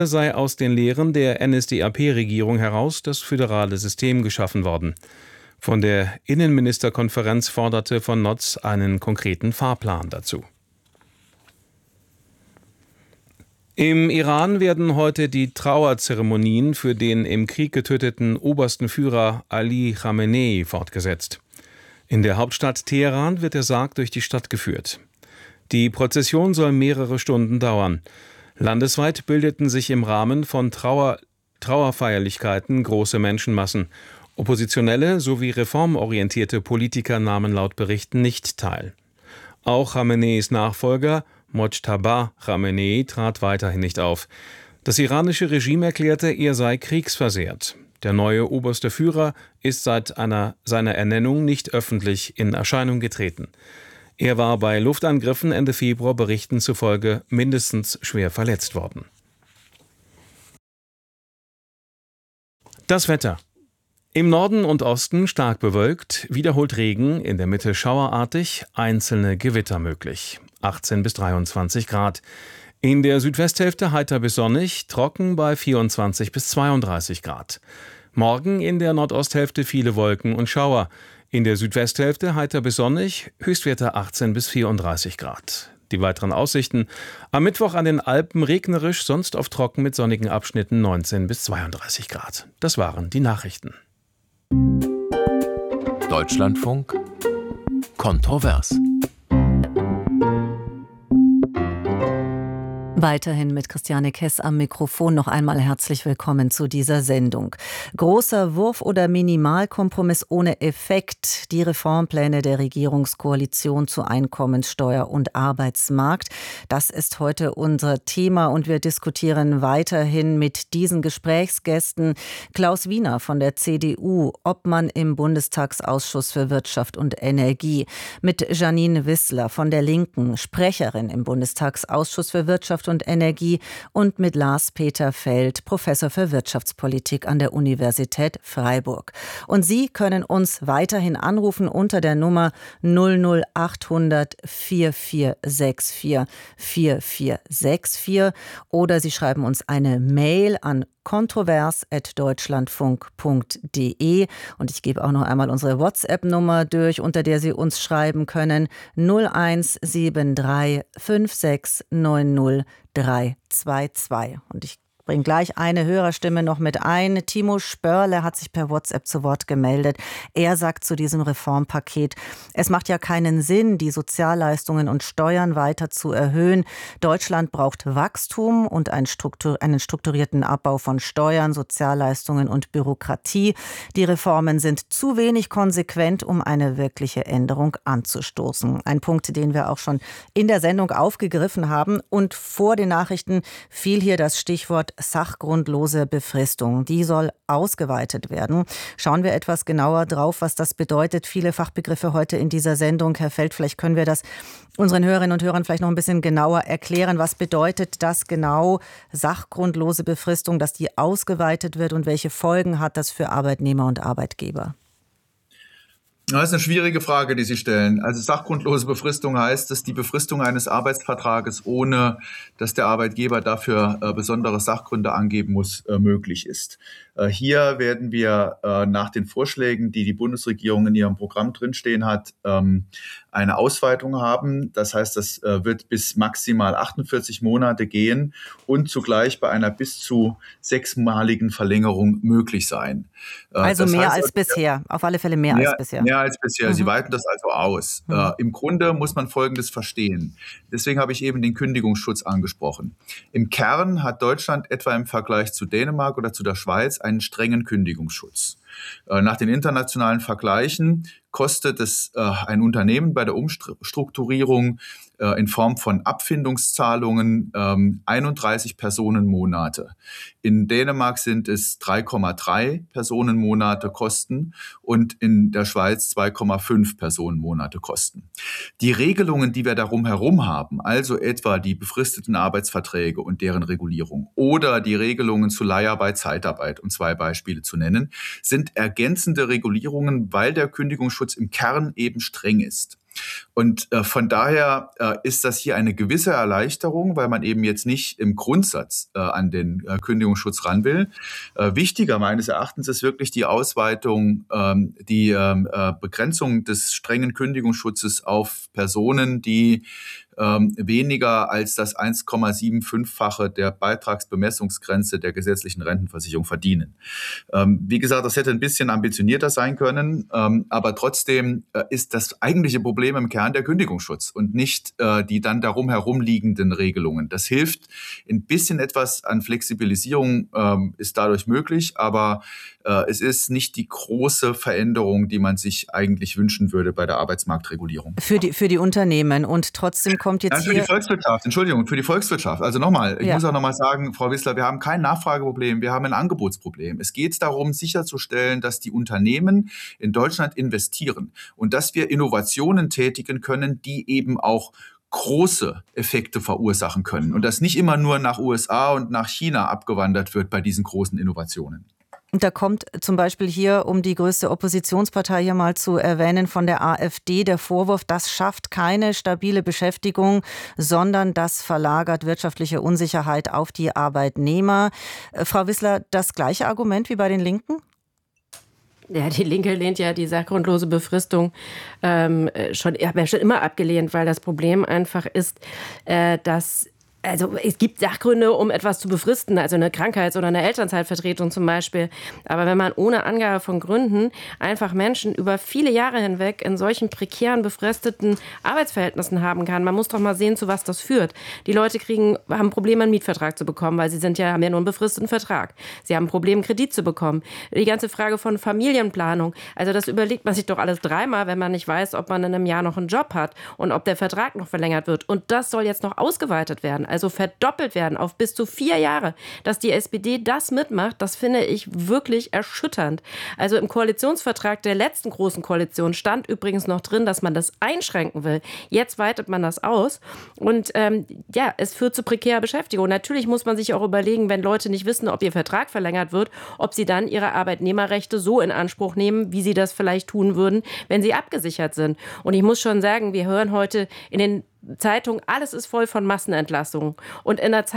sei aus den Lehren der NSDAP-Regierung heraus das föderale System geschaffen worden. Von der Innenministerkonferenz forderte von Notz einen konkreten Fahrplan dazu. Im Iran werden heute die Trauerzeremonien für den im Krieg getöteten obersten Führer Ali Khamenei fortgesetzt. In der Hauptstadt Teheran wird der Sarg durch die Stadt geführt. Die Prozession soll mehrere Stunden dauern. Landesweit bildeten sich im Rahmen von Trauerfeierlichkeiten große Menschenmassen. Oppositionelle sowie reformorientierte Politiker nahmen laut Berichten nicht teil. Auch Khameneis Nachfolger Mojtaba Khamenei trat weiterhin nicht auf. Das iranische Regime erklärte, er sei kriegsversehrt. Der neue oberste Führer ist seit seiner Ernennung nicht öffentlich in Erscheinung getreten. Er war bei Luftangriffen Ende Februar Berichten zufolge mindestens schwer verletzt worden. Das Wetter. Im Norden und Osten stark bewölkt, wiederholt Regen, in der Mitte schauerartig, einzelne Gewitter möglich. 18 bis 23 Grad. In der Südwesthälfte heiter bis sonnig, trocken bei 24 bis 32 Grad. Morgen in der Nordosthälfte viele Wolken und Schauer. In der Südwesthälfte heiter bis sonnig, Höchstwerte 18 bis 34 Grad. Die weiteren Aussichten: am Mittwoch an den Alpen regnerisch, sonst oft trocken mit sonnigen Abschnitten 19 bis 32 Grad. Das waren die Nachrichten. Deutschlandfunk kontrovers. Weiterhin mit Christiane Kess am Mikrofon. Noch einmal herzlich willkommen zu dieser Sendung. Großer Wurf oder Minimalkompromiss ohne Effekt. Die Reformpläne der Regierungskoalition zu Einkommenssteuer und Arbeitsmarkt. Das ist heute unser Thema und wir diskutieren weiterhin mit diesen Gesprächsgästen. Klaus Wiener von der CDU, Obmann im Bundestagsausschuss für Wirtschaft und Energie. Mit Janine Wissler von der Linken, Sprecherin im Bundestagsausschuss für Wirtschaft und Energie, und mit Lars-Peter Feld, Professor für Wirtschaftspolitik an der Universität Freiburg. Und Sie können uns weiterhin anrufen unter der Nummer 00800 4464 4464 oder Sie schreiben uns eine Mail an kontrovers@deutschlandfunk.de und ich gebe auch noch einmal unsere WhatsApp-Nummer durch, unter der Sie uns schreiben können: 0173 5690 322. Und ich bringe gleich eine Hörerstimme noch mit ein. Timo Spörle hat sich per WhatsApp zu Wort gemeldet. Er sagt zu diesem Reformpaket: Es macht ja keinen Sinn, die Sozialleistungen und Steuern weiter zu erhöhen. Deutschland braucht Wachstum und einen strukturierten Abbau von Steuern, Sozialleistungen und Bürokratie. Die Reformen sind zu wenig konsequent, um eine wirkliche Änderung anzustoßen. Ein Punkt, den wir auch schon in der Sendung aufgegriffen haben. Und vor den Nachrichten fiel hier das Stichwort sachgrundlose Befristung. Die soll ausgeweitet werden. Schauen wir etwas genauer drauf, was das bedeutet. Viele Fachbegriffe heute in dieser Sendung. Herr Feld, vielleicht können wir das unseren Hörerinnen und Hörern vielleicht noch ein bisschen genauer erklären. Was bedeutet das genau, sachgrundlose Befristung, dass die ausgeweitet wird, und welche Folgen hat das für Arbeitnehmer und Arbeitgeber? Das ist eine schwierige Frage, die Sie stellen. Also sachgrundlose Befristung heißt, dass die Befristung eines Arbeitsvertrages, ohne dass der Arbeitgeber dafür besondere Sachgründe angeben muss, möglich ist. Hier werden wir nach den Vorschlägen, die die Bundesregierung in ihrem Programm drinstehen hat, eine Ausweitung haben. Das heißt, das wird bis maximal 48 Monate gehen und zugleich bei einer bis zu 6-maligen Verlängerung möglich sein. Also das mehr als bisher, auf alle Fälle mehr als bisher. Mehr als bisher. Sie weiten das also aus. Im Grunde muss man Folgendes verstehen. Deswegen habe ich eben den Kündigungsschutz angesprochen. Im Kern hat Deutschland etwa im Vergleich zu Dänemark oder zu der Schweiz einen strengen Kündigungsschutz. Nach den internationalen Vergleichen kostet es ein Unternehmen bei der Umstrukturierung in Form von Abfindungszahlungen 31 Personenmonate. In Dänemark sind es 3,3 Personenmonate Kosten und in der Schweiz 2,5 Personenmonate Kosten. Die Regelungen, die wir darum herum haben, also etwa die befristeten Arbeitsverträge und deren Regulierung oder die Regelungen zu Leiharbeit, Zeitarbeit, um 2 Beispiele zu nennen, sind ergänzende Regulierungen, weil der Kündigungsschutz im Kern eben streng ist. Und von daher ist das hier eine gewisse Erleichterung, weil man eben jetzt nicht im Grundsatz an den Kündigungsschutz ran will. Wichtiger meines Erachtens ist wirklich die Ausweitung, die Begrenzung des strengen Kündigungsschutzes auf Personen, die weniger als das 1,75-fache der Beitragsbemessungsgrenze der gesetzlichen Rentenversicherung verdienen. Wie gesagt, das hätte ein bisschen ambitionierter sein können, aber trotzdem ist das eigentliche Problem im Kern der Kündigungsschutz und nicht die dann darum herumliegenden Regelungen. Das hilft, ein bisschen etwas an Flexibilisierung ist dadurch möglich, aber es ist nicht die große Veränderung, die man sich eigentlich wünschen würde bei der Arbeitsmarktregulierung. Für die Unternehmen und trotzdem kommt jetzt für die Volkswirtschaft, Entschuldigung, für die Volkswirtschaft. Also nochmal, ich muss auch nochmal sagen, Frau Wissler, wir haben kein Nachfrageproblem, wir haben ein Angebotsproblem. Es geht darum, sicherzustellen, dass die Unternehmen in Deutschland investieren und dass wir Innovationen tätigen können, die eben auch große Effekte verursachen können und dass nicht immer nur nach USA und nach China abgewandert wird bei diesen großen Innovationen. Und da kommt zum Beispiel hier, um die größte Oppositionspartei hier mal zu erwähnen, von der AfD der Vorwurf, das schafft keine stabile Beschäftigung, sondern das verlagert wirtschaftliche Unsicherheit auf die Arbeitnehmer. Frau Wissler, das gleiche Argument wie bei den Linken? Ja, die Linke lehnt ja die sachgrundlose Befristung schon immer abgelehnt, weil das Problem einfach ist, dass es gibt Sachgründe, um etwas zu befristen, also eine Krankheits- oder eine Elternzeitvertretung zum Beispiel. Aber wenn man ohne Angabe von Gründen einfach Menschen über viele Jahre hinweg in solchen prekären, befristeten Arbeitsverhältnissen haben kann, man muss doch mal sehen, zu was das führt. Die Leute haben Probleme, einen Mietvertrag zu bekommen, weil sie haben ja nur einen befristeten Vertrag. Sie haben ein Problem, einen Kredit zu bekommen. Die ganze Frage von Familienplanung, also das überlegt man sich doch alles dreimal, wenn man nicht weiß, ob man in einem Jahr noch einen Job hat und ob der Vertrag noch verlängert wird. Und das soll jetzt noch ausgeweitet werden. Also verdoppelt werden auf bis zu 4 Jahre. Dass die SPD das mitmacht, das finde ich wirklich erschütternd. Also im Koalitionsvertrag der letzten großen Koalition stand übrigens noch drin, dass man das einschränken will. Jetzt weitet man das aus und es führt zu prekärer Beschäftigung. Natürlich muss man sich auch überlegen, wenn Leute nicht wissen, ob ihr Vertrag verlängert wird, ob sie dann ihre Arbeitnehmerrechte so in Anspruch nehmen, wie sie das vielleicht tun würden, wenn sie abgesichert sind. Und ich muss schon sagen, wir hören heute in den Zeitung, alles ist voll von Massenentlassungen. Und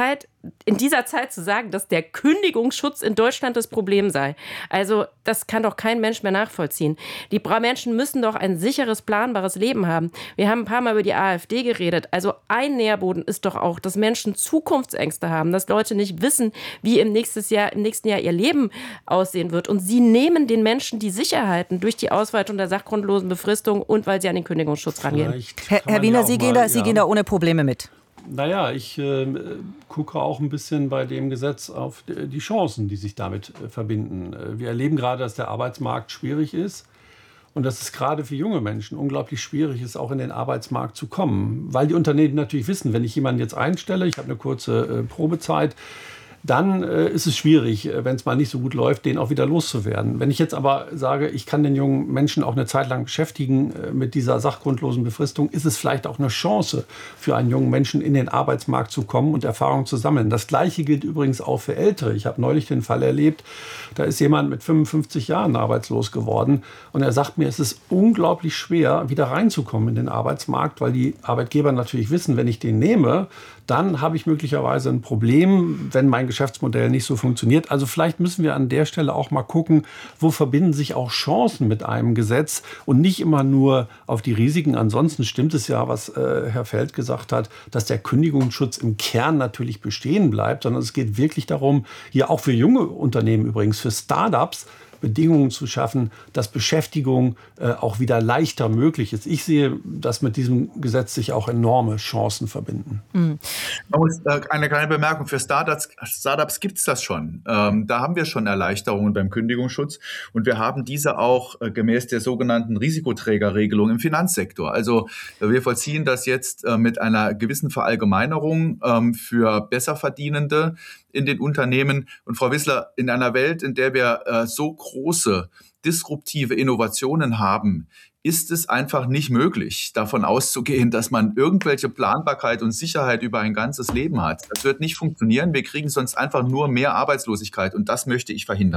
in dieser Zeit zu sagen, dass der Kündigungsschutz in Deutschland das Problem sei, also das kann doch kein Mensch mehr nachvollziehen. Die Menschen müssen doch ein sicheres, planbares Leben haben. Wir haben ein paar Mal über die AfD geredet. Also ein Nährboden ist doch auch, dass Menschen Zukunftsängste haben, dass Leute nicht wissen, wie im nächsten Jahr ihr Leben aussehen wird. Und sie nehmen den Menschen die Sicherheiten durch die Ausweitung der sachgrundlosen Befristung und weil sie an den Kündigungsschutz rangehen. Herr Wiener, Sie gehen da ohne Probleme mit. Naja, ich gucke auch ein bisschen bei dem Gesetz auf die Chancen, die sich damit verbinden. Wir erleben gerade, dass der Arbeitsmarkt schwierig ist und dass es gerade für junge Menschen unglaublich schwierig ist, auch in den Arbeitsmarkt zu kommen. Weil die Unternehmen natürlich wissen, wenn ich jemanden jetzt einstelle, ich habe eine kurze Probezeit, dann ist es schwierig, wenn es mal nicht so gut läuft, den auch wieder loszuwerden. Wenn ich jetzt aber sage, ich kann den jungen Menschen auch eine Zeit lang beschäftigen mit dieser sachgrundlosen Befristung, ist es vielleicht auch eine Chance für einen jungen Menschen, in den Arbeitsmarkt zu kommen und Erfahrung zu sammeln. Das Gleiche gilt übrigens auch für Ältere. Ich habe neulich den Fall erlebt, da ist jemand mit 55 Jahren arbeitslos geworden und er sagt mir, es ist unglaublich schwer, wieder reinzukommen in den Arbeitsmarkt, weil die Arbeitgeber natürlich wissen, wenn ich den nehme, dann habe ich möglicherweise ein Problem, wenn mein Geschäftsmodell nicht so funktioniert. Also vielleicht müssen wir an der Stelle auch mal gucken, wo verbinden sich auch Chancen mit einem Gesetz und nicht immer nur auf die Risiken. Ansonsten stimmt es ja, was Herr Feld gesagt hat, dass der Kündigungsschutz im Kern natürlich bestehen bleibt, sondern es geht wirklich darum, hier auch für junge Unternehmen übrigens, für Startups, Bedingungen zu schaffen, dass Beschäftigung auch wieder leichter möglich ist. Ich sehe, dass mit diesem Gesetz sich auch enorme Chancen verbinden. Man muss eine kleine Bemerkung, für Startups gibt es das schon. Da haben wir schon Erleichterungen beim Kündigungsschutz und wir haben diese auch gemäß der sogenannten Risikoträgerregelung im Finanzsektor. Also wir vollziehen das jetzt mit einer gewissen Verallgemeinerung für Besserverdienende in den Unternehmen. Und Frau Wissler, in einer Welt, in der wir so große disruptive Innovationen haben, ist es einfach nicht möglich, davon auszugehen, dass man irgendwelche Planbarkeit und Sicherheit über ein ganzes Leben hat. Das wird nicht funktionieren. Wir kriegen sonst einfach nur mehr Arbeitslosigkeit und das möchte ich verhindern.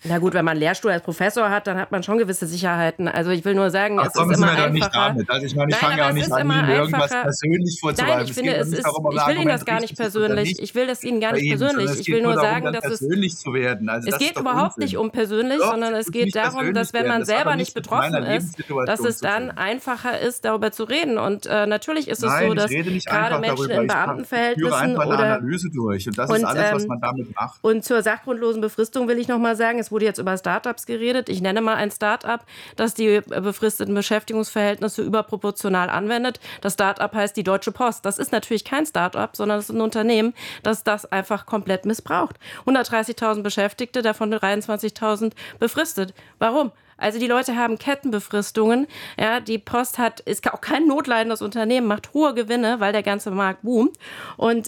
Na gut, wenn man einen Lehrstuhl als Professor hat, dann hat man schon gewisse Sicherheiten. Also ich will nur sagen, es ist immer einfacher. Nicht damit. Also ich meine, ich fange ja auch nicht an, Ihnen irgendwas persönlich vorzuweisen. Nein, ich finde, ich will Ihnen das gar nicht persönlich. Ich will das Ihnen gar nicht persönlich. Ich will nur sagen, dass persönlich zu werden. Also es geht überhaupt nicht um persönlich, sondern es geht darum, dass wenn man selber nicht betroffen ist, dass es dann einfacher ist, darüber zu reden. Und natürlich ist es so, dass gerade Menschen in Beamtenverhältnissen oder eine Analyse durch. Und das ist alles, was man damit macht. Und zur sachgrundlosen Befristung will ich noch mal sagen, es wurde jetzt über Start-ups geredet. Ich nenne mal ein Start-up, das die befristeten Beschäftigungsverhältnisse überproportional anwendet. Das Start-up heißt die Deutsche Post. Das ist natürlich kein Start-up, sondern es ist ein Unternehmen, das das einfach komplett missbraucht. 130.000 Beschäftigte, davon 23.000 befristet. Warum? Also die Leute haben Kettenbefristungen. Ja, die Post ist auch kein notleidendes Unternehmen, macht hohe Gewinne, weil der ganze Markt boomt. Und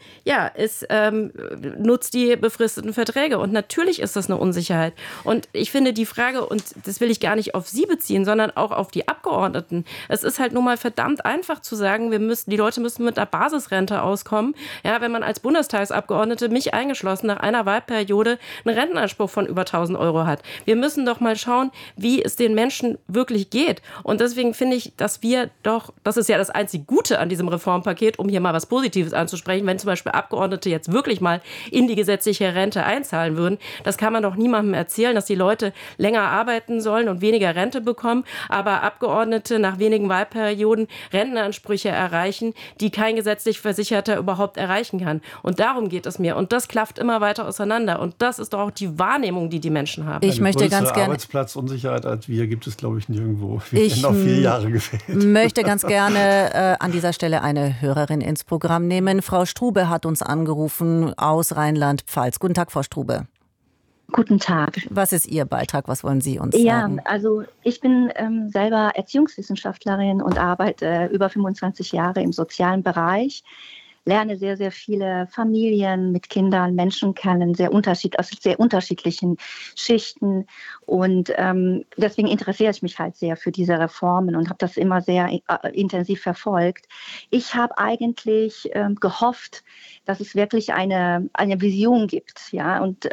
es nutzt die befristeten Verträge. Und natürlich ist das eine Unsicherheit. Und ich finde die Frage, und das will ich gar nicht auf Sie beziehen, sondern auch auf die Abgeordneten. Es ist halt nun mal verdammt einfach zu sagen, die Leute müssen mit einer Basisrente auskommen. Ja, wenn man als Bundestagsabgeordnete, mich eingeschlossen, nach einer Wahlperiode einen Rentenanspruch von über 1.000 Euro hat. Wir müssen doch mal schauen, wie es den Menschen wirklich geht. Und deswegen finde ich, dass das ist ja das einzig Gute an diesem Reformpaket, um hier mal was Positives anzusprechen, wenn zum Beispiel Abgeordnete jetzt wirklich mal in die gesetzliche Rente einzahlen würden. Das kann man doch niemandem erzählen, dass die Leute länger arbeiten sollen und weniger Rente bekommen, aber Abgeordnete nach wenigen Wahlperioden Rentenansprüche erreichen, die kein gesetzlich Versicherter überhaupt erreichen kann. Und darum geht es mir. Und das klafft immer weiter auseinander. Und das ist doch auch die Wahrnehmung, die Menschen haben. Ich möchte ganz gerne Arbeitsplatzunsicherheit als wir gibt es, glaube ich, nirgendwo. Wir werden noch 4 Jahre gefehlt. Ich möchte ganz gerne an dieser Stelle eine Hörerin ins Programm nehmen. Frau Strube hat uns angerufen aus Rheinland-Pfalz. Guten Tag, Frau Strube. Guten Tag. Was ist Ihr Beitrag? Was wollen Sie uns sagen? Ja, also ich bin selber Erziehungswissenschaftlerin und arbeite über 25 Jahre im sozialen Bereich. Lerne sehr, sehr viele Familien mit Kindern, Menschen kennen, aus sehr unterschiedlichen Schichten. Und deswegen interessiere ich mich halt sehr für diese Reformen und habe das immer sehr intensiv verfolgt. Ich habe eigentlich gehofft, dass es wirklich eine Vision gibt. Ja? Und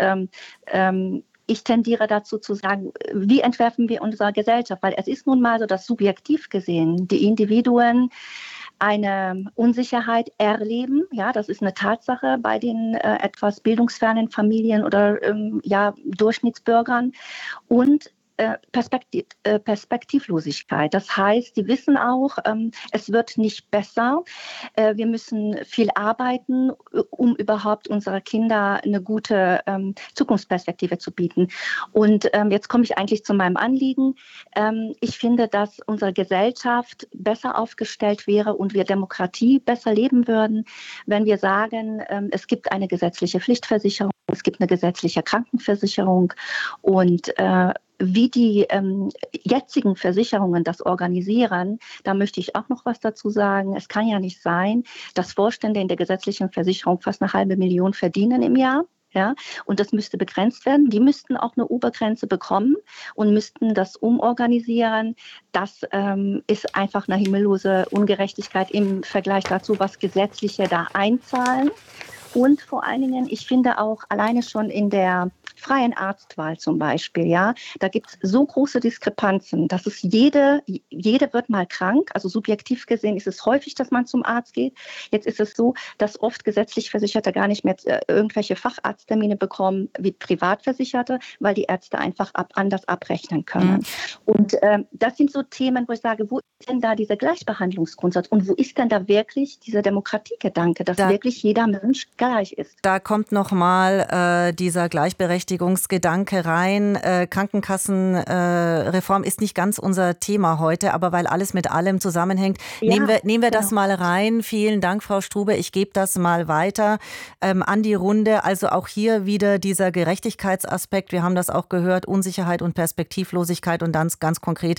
ich tendiere dazu zu sagen, wie entwerfen wir unsere Gesellschaft? Weil es ist nun mal so, dass subjektiv gesehen die Individuen eine Unsicherheit erleben. Ja, das ist eine Tatsache bei den etwas bildungsfernen Familien oder Durchschnittsbürgern. Und Perspektivlosigkeit. Das heißt, sie wissen auch, es wird nicht besser. Wir müssen viel arbeiten, um überhaupt unsere Kinder eine gute Zukunftsperspektive zu bieten. Und jetzt komme ich eigentlich zu meinem Anliegen. Ich finde, dass unsere Gesellschaft besser aufgestellt wäre und wir Demokratie besser leben würden, wenn wir sagen, es gibt eine gesetzliche Pflichtversicherung, es gibt eine gesetzliche Krankenversicherung und wie die jetzigen Versicherungen das organisieren, da möchte ich auch noch was dazu sagen. Es kann ja nicht sein, dass Vorstände in der gesetzlichen Versicherung fast 500.000 verdienen im Jahr. Ja, und das müsste begrenzt werden. Die müssten auch eine Obergrenze bekommen und müssten das umorganisieren. Das ist einfach eine himmellose Ungerechtigkeit im Vergleich dazu, was Gesetzliche da einzahlen. Und vor allen Dingen, ich finde auch alleine schon in der freien Arztwahl zum Beispiel, ja, da gibt es so große Diskrepanzen, dass es jede wird mal krank, also subjektiv gesehen ist es häufig, dass man zum Arzt geht. Jetzt ist es so, dass oft gesetzlich Versicherte gar nicht mehr irgendwelche Facharzttermine bekommen wie Privatversicherte, weil die Ärzte einfach anders abrechnen können. Und das sind so Themen, wo ich sage, wo ist denn da dieser Gleichbehandlungsgrundsatz und wo ist denn da wirklich dieser Demokratiegedanke, dass wirklich jeder Mensch gleich ist? Da kommt nochmal dieser Gleichberechtigungsgedanke rein. Krankenkassenreform ist nicht ganz unser Thema heute, aber weil alles mit allem zusammenhängt, nehmen wir das mal rein. Vielen Dank, Frau Strube. Ich gebe das mal weiter an die Runde. Also auch hier wieder dieser Gerechtigkeitsaspekt. Wir haben das auch gehört, Unsicherheit und Perspektivlosigkeit und dann ganz konkret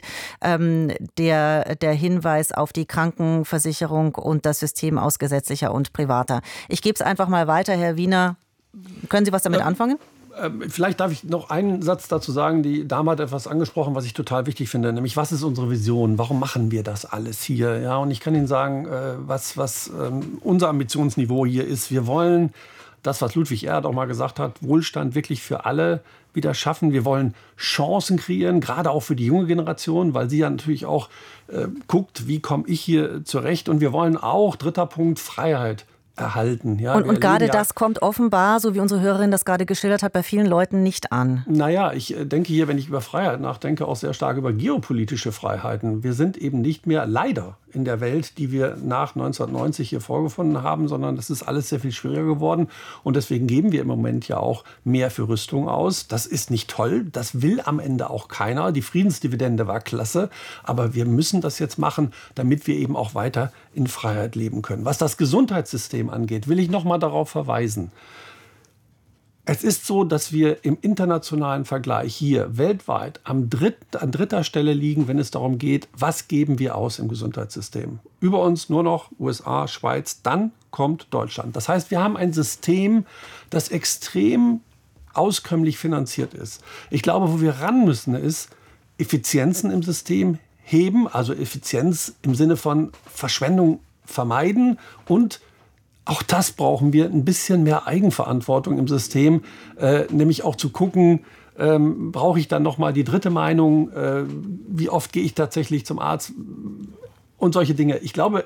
der Hinweis auf die Krankenversicherung und das System aus gesetzlicher und privater. Ich gebe es einfach mal weiter, Herr Wiener. Können Sie was damit anfangen? Vielleicht darf ich noch einen Satz dazu sagen. Die Dame hat etwas angesprochen, was ich total wichtig finde, nämlich was ist unsere Vision? Warum machen wir das alles hier? Ja, und ich kann Ihnen sagen, was unser Ambitionsniveau hier ist. Wir wollen das, was Ludwig Erhard auch mal gesagt hat, Wohlstand wirklich für alle wieder schaffen. Wir wollen Chancen kreieren, gerade auch für die junge Generation, weil sie ja natürlich auch guckt, wie komme ich hier zurecht. Und wir wollen auch, dritter Punkt, Freiheit erhalten. Ja, und gerade das kommt offenbar, so wie unsere Hörerin das gerade geschildert hat, bei vielen Leuten nicht an. Naja, ich denke hier, wenn ich über Freiheit nachdenke, auch sehr stark über geopolitische Freiheiten. Wir sind eben nicht mehr leider in der Welt, die wir nach 1990 hier vorgefunden haben, sondern das ist alles sehr viel schwieriger geworden. Und deswegen geben wir im Moment ja auch mehr für Rüstung aus. Das ist nicht toll, das will am Ende auch keiner. Die Friedensdividende war klasse, aber wir müssen das jetzt machen, damit wir eben auch weiter in Freiheit leben können. Was das Gesundheitssystem angeht, will ich noch mal darauf verweisen. Es ist so, dass wir im internationalen Vergleich hier weltweit an dritter Stelle liegen, wenn es darum geht, was geben wir aus im Gesundheitssystem. Über uns nur noch USA, Schweiz, dann kommt Deutschland. Das heißt, wir haben ein System, das extrem auskömmlich finanziert ist. Ich glaube, wo wir ran müssen, ist Effizienzen im System heben, also Effizienz im Sinne von Verschwendung vermeiden, und auch das brauchen wir, ein bisschen mehr Eigenverantwortung im System, nämlich auch zu gucken, brauche ich dann noch mal die dritte Meinung, wie oft gehe ich tatsächlich zum Arzt und solche Dinge. Ich glaube,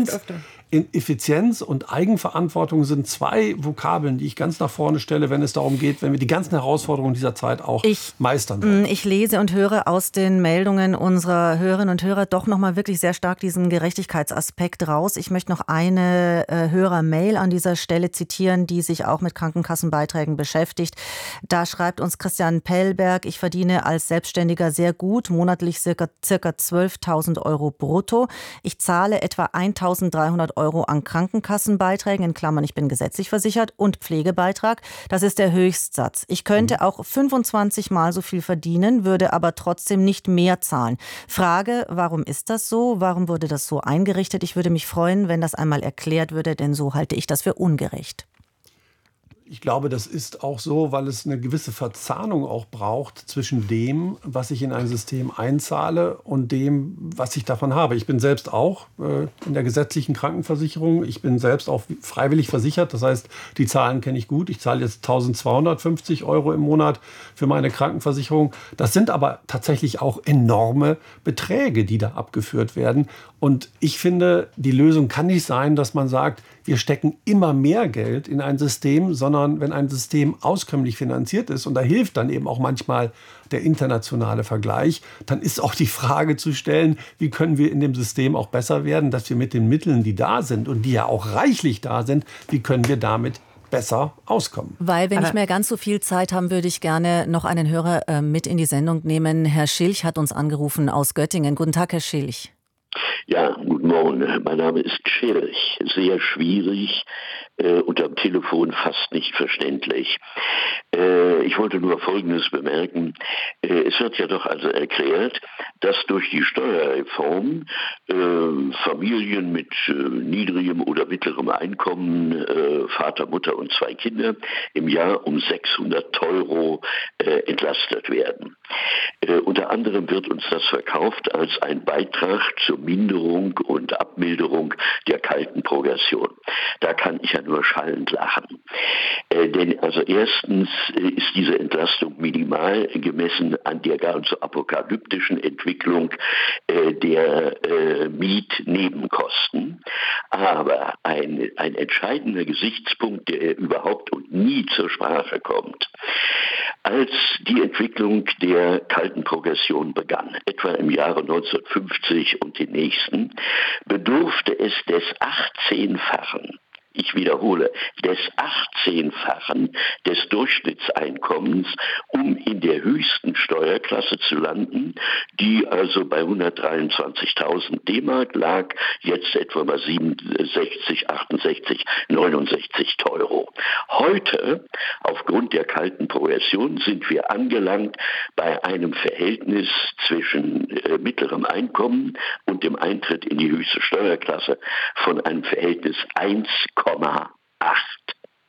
Effizienz und Eigenverantwortung sind zwei Vokabeln, die ich ganz nach vorne stelle, wenn es darum geht, wenn wir die ganzen Herausforderungen dieser Zeit auch meistern wollen. Ich lese und höre aus den Meldungen unserer Hörerinnen und Hörer doch noch mal wirklich sehr stark diesen Gerechtigkeitsaspekt raus. Ich möchte noch eine Hörermail an dieser Stelle zitieren, die sich auch mit Krankenkassenbeiträgen beschäftigt. Da schreibt uns Christian Pellberg: Ich verdiene als Selbstständiger sehr gut, monatlich circa 12.000 Euro brutto. Ich zahle etwa 1.300 Euro an Krankenkassenbeiträgen, in Klammern, ich bin gesetzlich versichert, und Pflegebeitrag. Das ist der Höchstsatz. Ich könnte auch 25 Mal so viel verdienen, würde aber trotzdem nicht mehr zahlen. Frage, warum ist das so? Warum wurde das so eingerichtet? Ich würde mich freuen, wenn das einmal erklärt würde, denn so halte ich das für ungerecht. Ich glaube, das ist auch so, weil es eine gewisse Verzahnung auch braucht zwischen dem, was ich in ein System einzahle, und dem, was ich davon habe. Ich bin selbst auch in der gesetzlichen Krankenversicherung. Ich bin selbst auch freiwillig versichert. Das heißt, die Zahlen kenne ich gut. Ich zahle jetzt 1.250 Euro im Monat für meine Krankenversicherung. Das sind aber tatsächlich auch enorme Beträge, die da abgeführt werden. Und ich finde, die Lösung kann nicht sein, dass man sagt, wir stecken immer mehr Geld in ein System, sondern wenn ein System auskömmlich finanziert ist, und da hilft dann eben auch manchmal der internationale Vergleich, dann ist auch die Frage zu stellen, wie können wir in dem System auch besser werden, dass wir mit den Mitteln, die da sind und die ja auch reichlich da sind, wie können wir damit besser auskommen. Weil wir nicht mehr ganz so viel Zeit haben, würde ich gerne noch einen Hörer mit in die Sendung nehmen. Herr Schilch hat uns angerufen aus Göttingen. Guten Tag, Herr Schilch. Ja, guten Morgen. Mein Name ist Schilch. Sehr schwierig, unterm Telefon fast nicht verständlich. Ich wollte nur Folgendes bemerken. Es wird ja doch also erklärt, dass durch die Steuerreform Familien mit niedrigem oder mittlerem Einkommen, Vater, Mutter und 2 Kinder, im Jahr um 600 Euro entlastet werden. Unter anderem wird uns das verkauft als ein Beitrag zur Minderung und Abmilderung der kalten Progression. Da kann ich ja nur schallend lachen. Denn also erstens ist diese Entlastung minimal gemessen an der ganz apokalyptischen Entwicklung der Mietnebenkosten. Aber ein entscheidender Gesichtspunkt, der überhaupt und nie zur Sprache kommt, als die Entwicklung der kalten Progression begann, etwa im Jahre 1950 und den nächsten, bedurfte es des 18-fachen, ich wiederhole, des 18-fachen des Durchschnittseinkommens, um in der höchsten Steuerklasse zu landen, die also bei 123.000 D-Mark lag, jetzt etwa bei 67, 68, 69 Euro. Heute, aufgrund der kalten Progression, sind wir angelangt bei einem Verhältnis zwischen mittlerem Einkommen und dem Eintritt in die höchste Steuerklasse von einem Verhältnis 1,8.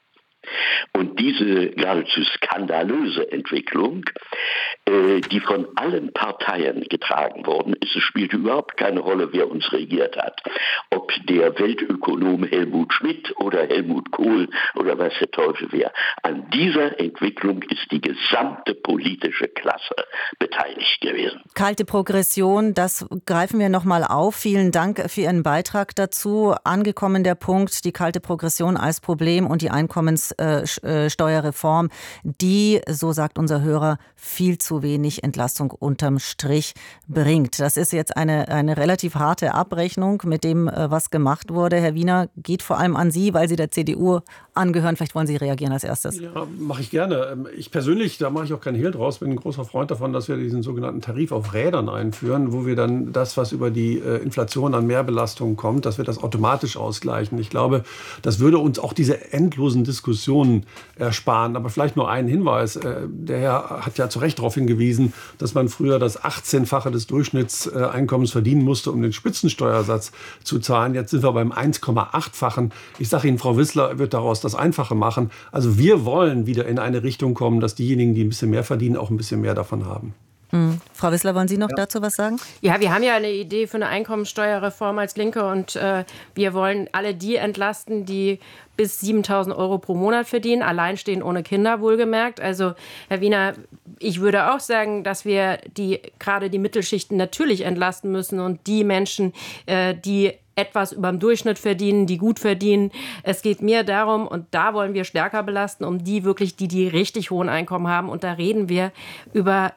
Und diese geradezu skandalöse Entwicklung, die von allen Parteien getragen worden ist, es spielte überhaupt keine Rolle, wer uns regiert hat. Ob der Weltökonom Helmut Schmidt oder Helmut Kohl oder was der Teufel wäre. An dieser Entwicklung ist die gesamte politische Klasse beteiligt gewesen. Kalte Progression, das greifen wir nochmal auf. Vielen Dank für Ihren Beitrag dazu. Angekommen der Punkt, die kalte Progression als Problem und die Einkommenssteuerreform, die, so sagt unser Hörer, viel zu wenig Entlastung unterm Strich bringt. Das ist jetzt eine relativ harte Abrechnung mit dem, was gemacht wurde. Herr Wiener, geht vor allem an Sie, weil Sie der CDU angehören. Vielleicht wollen Sie reagieren als erstes. Ja, mache ich gerne. Ich persönlich, da mache ich auch keinen Hehl draus, bin ein großer Freund davon, dass wir diesen sogenannten Tarif auf Rädern einführen, wo wir dann das, was über die Inflation an Mehrbelastungen kommt, dass wir das automatisch ausgleichen. Ich glaube, das würde uns auch diese endlosen Diskussionen ersparen. Aber vielleicht nur einen Hinweis. Der Herr hat ja zu Recht darauf hingewiesen, dass man früher das 18-fache des Durchschnittseinkommens verdienen musste, um den Spitzensteuersatz zu zahlen. Jetzt sind wir beim 1,8-fachen. Ich sage Ihnen, Frau Wissler wird daraus das Einfache machen. Also wir wollen wieder in eine Richtung kommen, dass diejenigen, die ein bisschen mehr verdienen, auch ein bisschen mehr davon haben. Frau Wissler, wollen Sie noch dazu was sagen? Ja, wir haben ja eine Idee für eine Einkommensteuerreform als Linke und wir wollen alle die entlasten, die bis 7.000 Euro pro Monat verdienen, alleinstehend ohne Kinder wohlgemerkt. Also Herr Wiener, ich würde auch sagen, dass wir gerade die Mittelschichten natürlich entlasten müssen und die Menschen, die etwas über dem Durchschnitt verdienen, die gut verdienen. Es geht mir darum, und da wollen wir stärker belasten, um die wirklich, die richtig hohen Einkommen haben. Und da reden wir über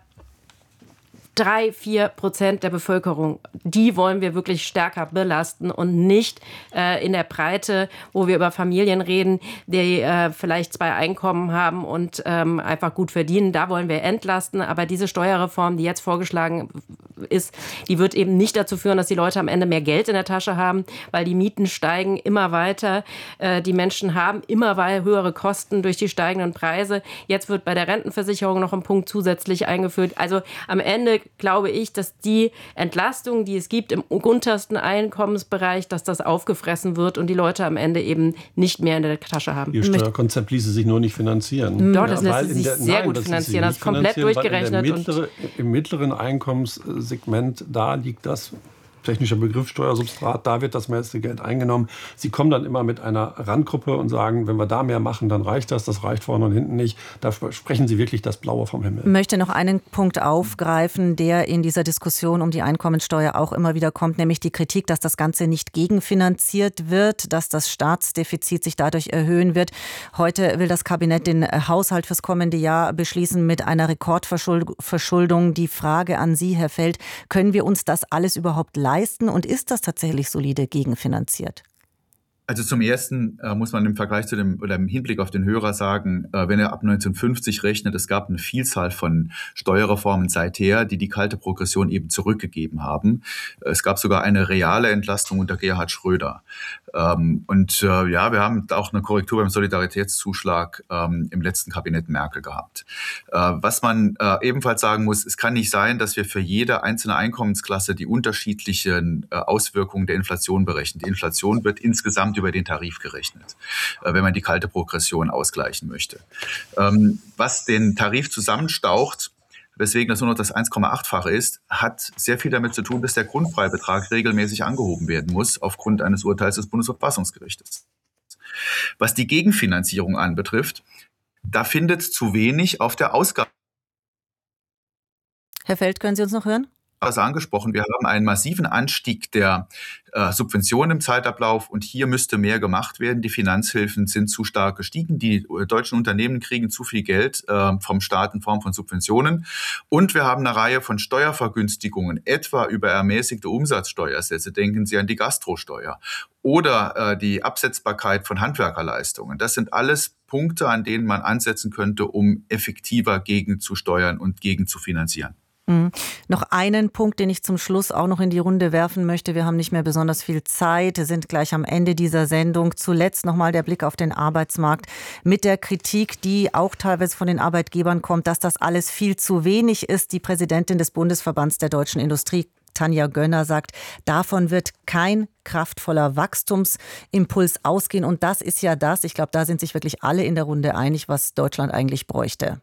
3-4% der Bevölkerung, die wollen wir wirklich stärker belasten und nicht in der Breite, wo wir über Familien reden, die vielleicht 2 Einkommen haben und einfach gut verdienen. Da wollen wir entlasten. Aber diese Steuerreform, die jetzt vorgeschlagen ist, die wird eben nicht dazu führen, dass die Leute am Ende mehr Geld in der Tasche haben, weil die Mieten steigen immer weiter. Die Menschen haben immer höhere Kosten durch die steigenden Preise. Jetzt wird bei der Rentenversicherung noch ein Punkt zusätzlich eingeführt. Also am Ende glaube ich, dass die Entlastung, die es gibt im untersten Einkommensbereich, dass das aufgefressen wird und die Leute am Ende eben nicht mehr in der Tasche haben. Ihr Steuerkonzept ließe sich nur nicht finanzieren. Doch, das lässt sich sehr gut finanzieren. Das ist komplett durchgerechnet. Im mittleren Einkommenssegment, da liegt das. Technischer Begriff Steuersubstrat, da wird das meiste Geld eingenommen. Sie kommen dann immer mit einer Randgruppe und sagen, wenn wir da mehr machen, dann reicht das. Das reicht vorne und hinten nicht. Da sprechen Sie wirklich das Blaue vom Himmel. Ich möchte noch einen Punkt aufgreifen, der in dieser Diskussion um die Einkommensteuer auch immer wieder kommt, nämlich die Kritik, dass das Ganze nicht gegenfinanziert wird, dass das Staatsdefizit sich dadurch erhöhen wird. Heute will das Kabinett den Haushalt fürs kommende Jahr beschließen mit einer Rekordverschuldung. Die Frage an Sie, Herr Feld, können wir uns das alles überhaupt leisten und ist das tatsächlich solide gegenfinanziert? Also zum Ersten muss man im Vergleich zu oder im Hinblick auf den Hörer sagen, wenn er ab 1950 rechnet, es gab eine Vielzahl von Steuerreformen seither, die kalte Progression eben zurückgegeben haben. Es gab sogar eine reale Entlastung unter Gerhard Schröder. Wir haben auch eine Korrektur beim Solidaritätszuschlag im letzten Kabinett Merkel gehabt. Was man ebenfalls sagen muss, es kann nicht sein, dass wir für jede einzelne Einkommensklasse die unterschiedlichen Auswirkungen der Inflation berechnen. Die Inflation wird insgesamt über den Tarif gerechnet, wenn man die kalte Progression ausgleichen möchte. Was den Tarif zusammenstaucht, weswegen das nur noch das 1,8-fache ist, hat sehr viel damit zu tun, dass der Grundfreibetrag regelmäßig angehoben werden muss aufgrund eines Urteils des Bundesverfassungsgerichtes. Was die Gegenfinanzierung anbetrifft, da findet zu wenig auf der Ausgabe. Herr Feld, können Sie uns noch hören? Angesprochen. Wir haben einen massiven Anstieg der Subventionen im Zeitablauf und hier müsste mehr gemacht werden. Die Finanzhilfen sind zu stark gestiegen. Die deutschen Unternehmen kriegen zu viel Geld vom Staat in Form von Subventionen und wir haben eine Reihe von Steuervergünstigungen, etwa über ermäßigte Umsatzsteuersätze. Denken Sie an die Gastrosteuer oder die Absetzbarkeit von Handwerkerleistungen. Das sind alles Punkte, an denen man ansetzen könnte, um effektiver gegenzusteuern und gegenzufinanzieren. Noch einen Punkt, den ich zum Schluss auch noch in die Runde werfen möchte. Wir haben nicht mehr besonders viel Zeit, sind gleich am Ende dieser Sendung. Zuletzt nochmal der Blick auf den Arbeitsmarkt mit der Kritik, die auch teilweise von den Arbeitgebern kommt, dass das alles viel zu wenig ist. Die Präsidentin des Bundesverbands der deutschen Industrie Tanja Gönner sagt, davon wird kein kraftvoller Wachstumsimpuls ausgehen. Und das ist ja das, ich glaube, da sind sich wirklich alle in der Runde einig, was Deutschland eigentlich bräuchte.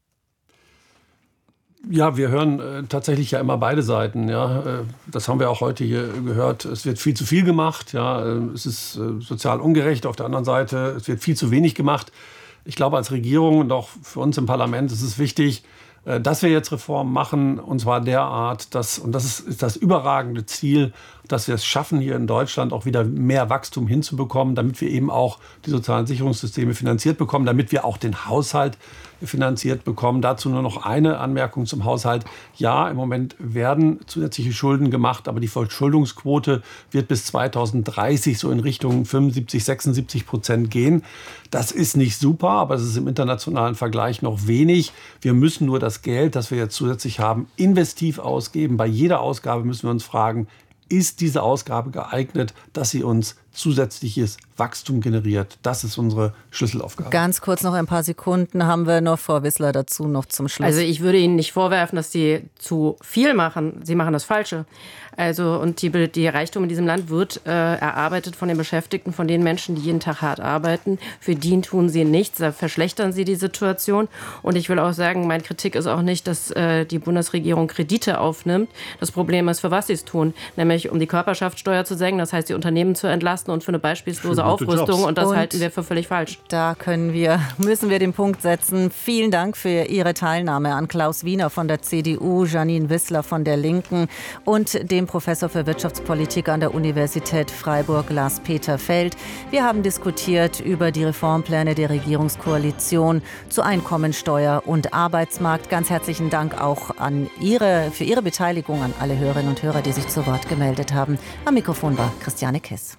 Ja, wir hören tatsächlich ja immer beide Seiten. Ja. Das haben wir auch heute hier gehört. Es wird viel zu viel gemacht. Ja. Es ist sozial ungerecht. Auf der anderen Seite, es wird viel zu wenig gemacht. Ich glaube, als Regierung und auch für uns im Parlament ist es wichtig, dass wir jetzt Reformen machen, und zwar derart, und das ist das überragende Ziel, dass wir es schaffen, hier in Deutschland auch wieder mehr Wachstum hinzubekommen, damit wir eben auch die sozialen Sicherungssysteme finanziert bekommen, damit wir auch den Haushalt finanziert bekommen. Dazu nur noch eine Anmerkung zum Haushalt. Ja, im Moment werden zusätzliche Schulden gemacht, aber die Verschuldungsquote wird bis 2030 so in Richtung 75-76% gehen. Das ist nicht super, aber es ist im internationalen Vergleich noch wenig. Wir müssen nur das Geld, das wir jetzt zusätzlich haben, investiv ausgeben. Bei jeder Ausgabe müssen wir uns fragen, ist diese Ausgabe geeignet, dass sie uns zusätzliches Wachstum generiert? Das ist unsere Schlüsselaufgabe. Ganz kurz noch ein paar Sekunden haben wir noch, Frau Wissler, dazu noch zum Schluss. Also ich würde Ihnen nicht vorwerfen, dass Sie zu viel machen. Sie machen das Falsche. Also und die Reichtum in diesem Land wird erarbeitet von den Beschäftigten, von den Menschen, die jeden Tag hart arbeiten. Für die tun Sie nichts, da verschlechtern Sie die Situation. Und ich will auch sagen, meine Kritik ist auch nicht, dass die Bundesregierung Kredite aufnimmt. Das Problem ist, für was sie es tun, nämlich um die Körperschaftssteuer zu senken, das heißt, die Unternehmen zu entlasten und für eine beispiellose Aufrüstung. Und das halten wir für völlig falsch. Da müssen wir den Punkt setzen. Vielen Dank für Ihre Teilnahme an Klaus Wiener von der CDU, Janine Wissler von der Linken und dem Professor für Wirtschaftspolitik an der Universität Freiburg, Lars-Peter Feld. Wir haben diskutiert über die Reformpläne der Regierungskoalition zu Einkommensteuer und Arbeitsmarkt. Ganz herzlichen Dank auch für Ihre Beteiligung an alle Hörerinnen und Hörer, die sich zu Wort gemeldet haben. Am Mikrofon war Christiane Kiss.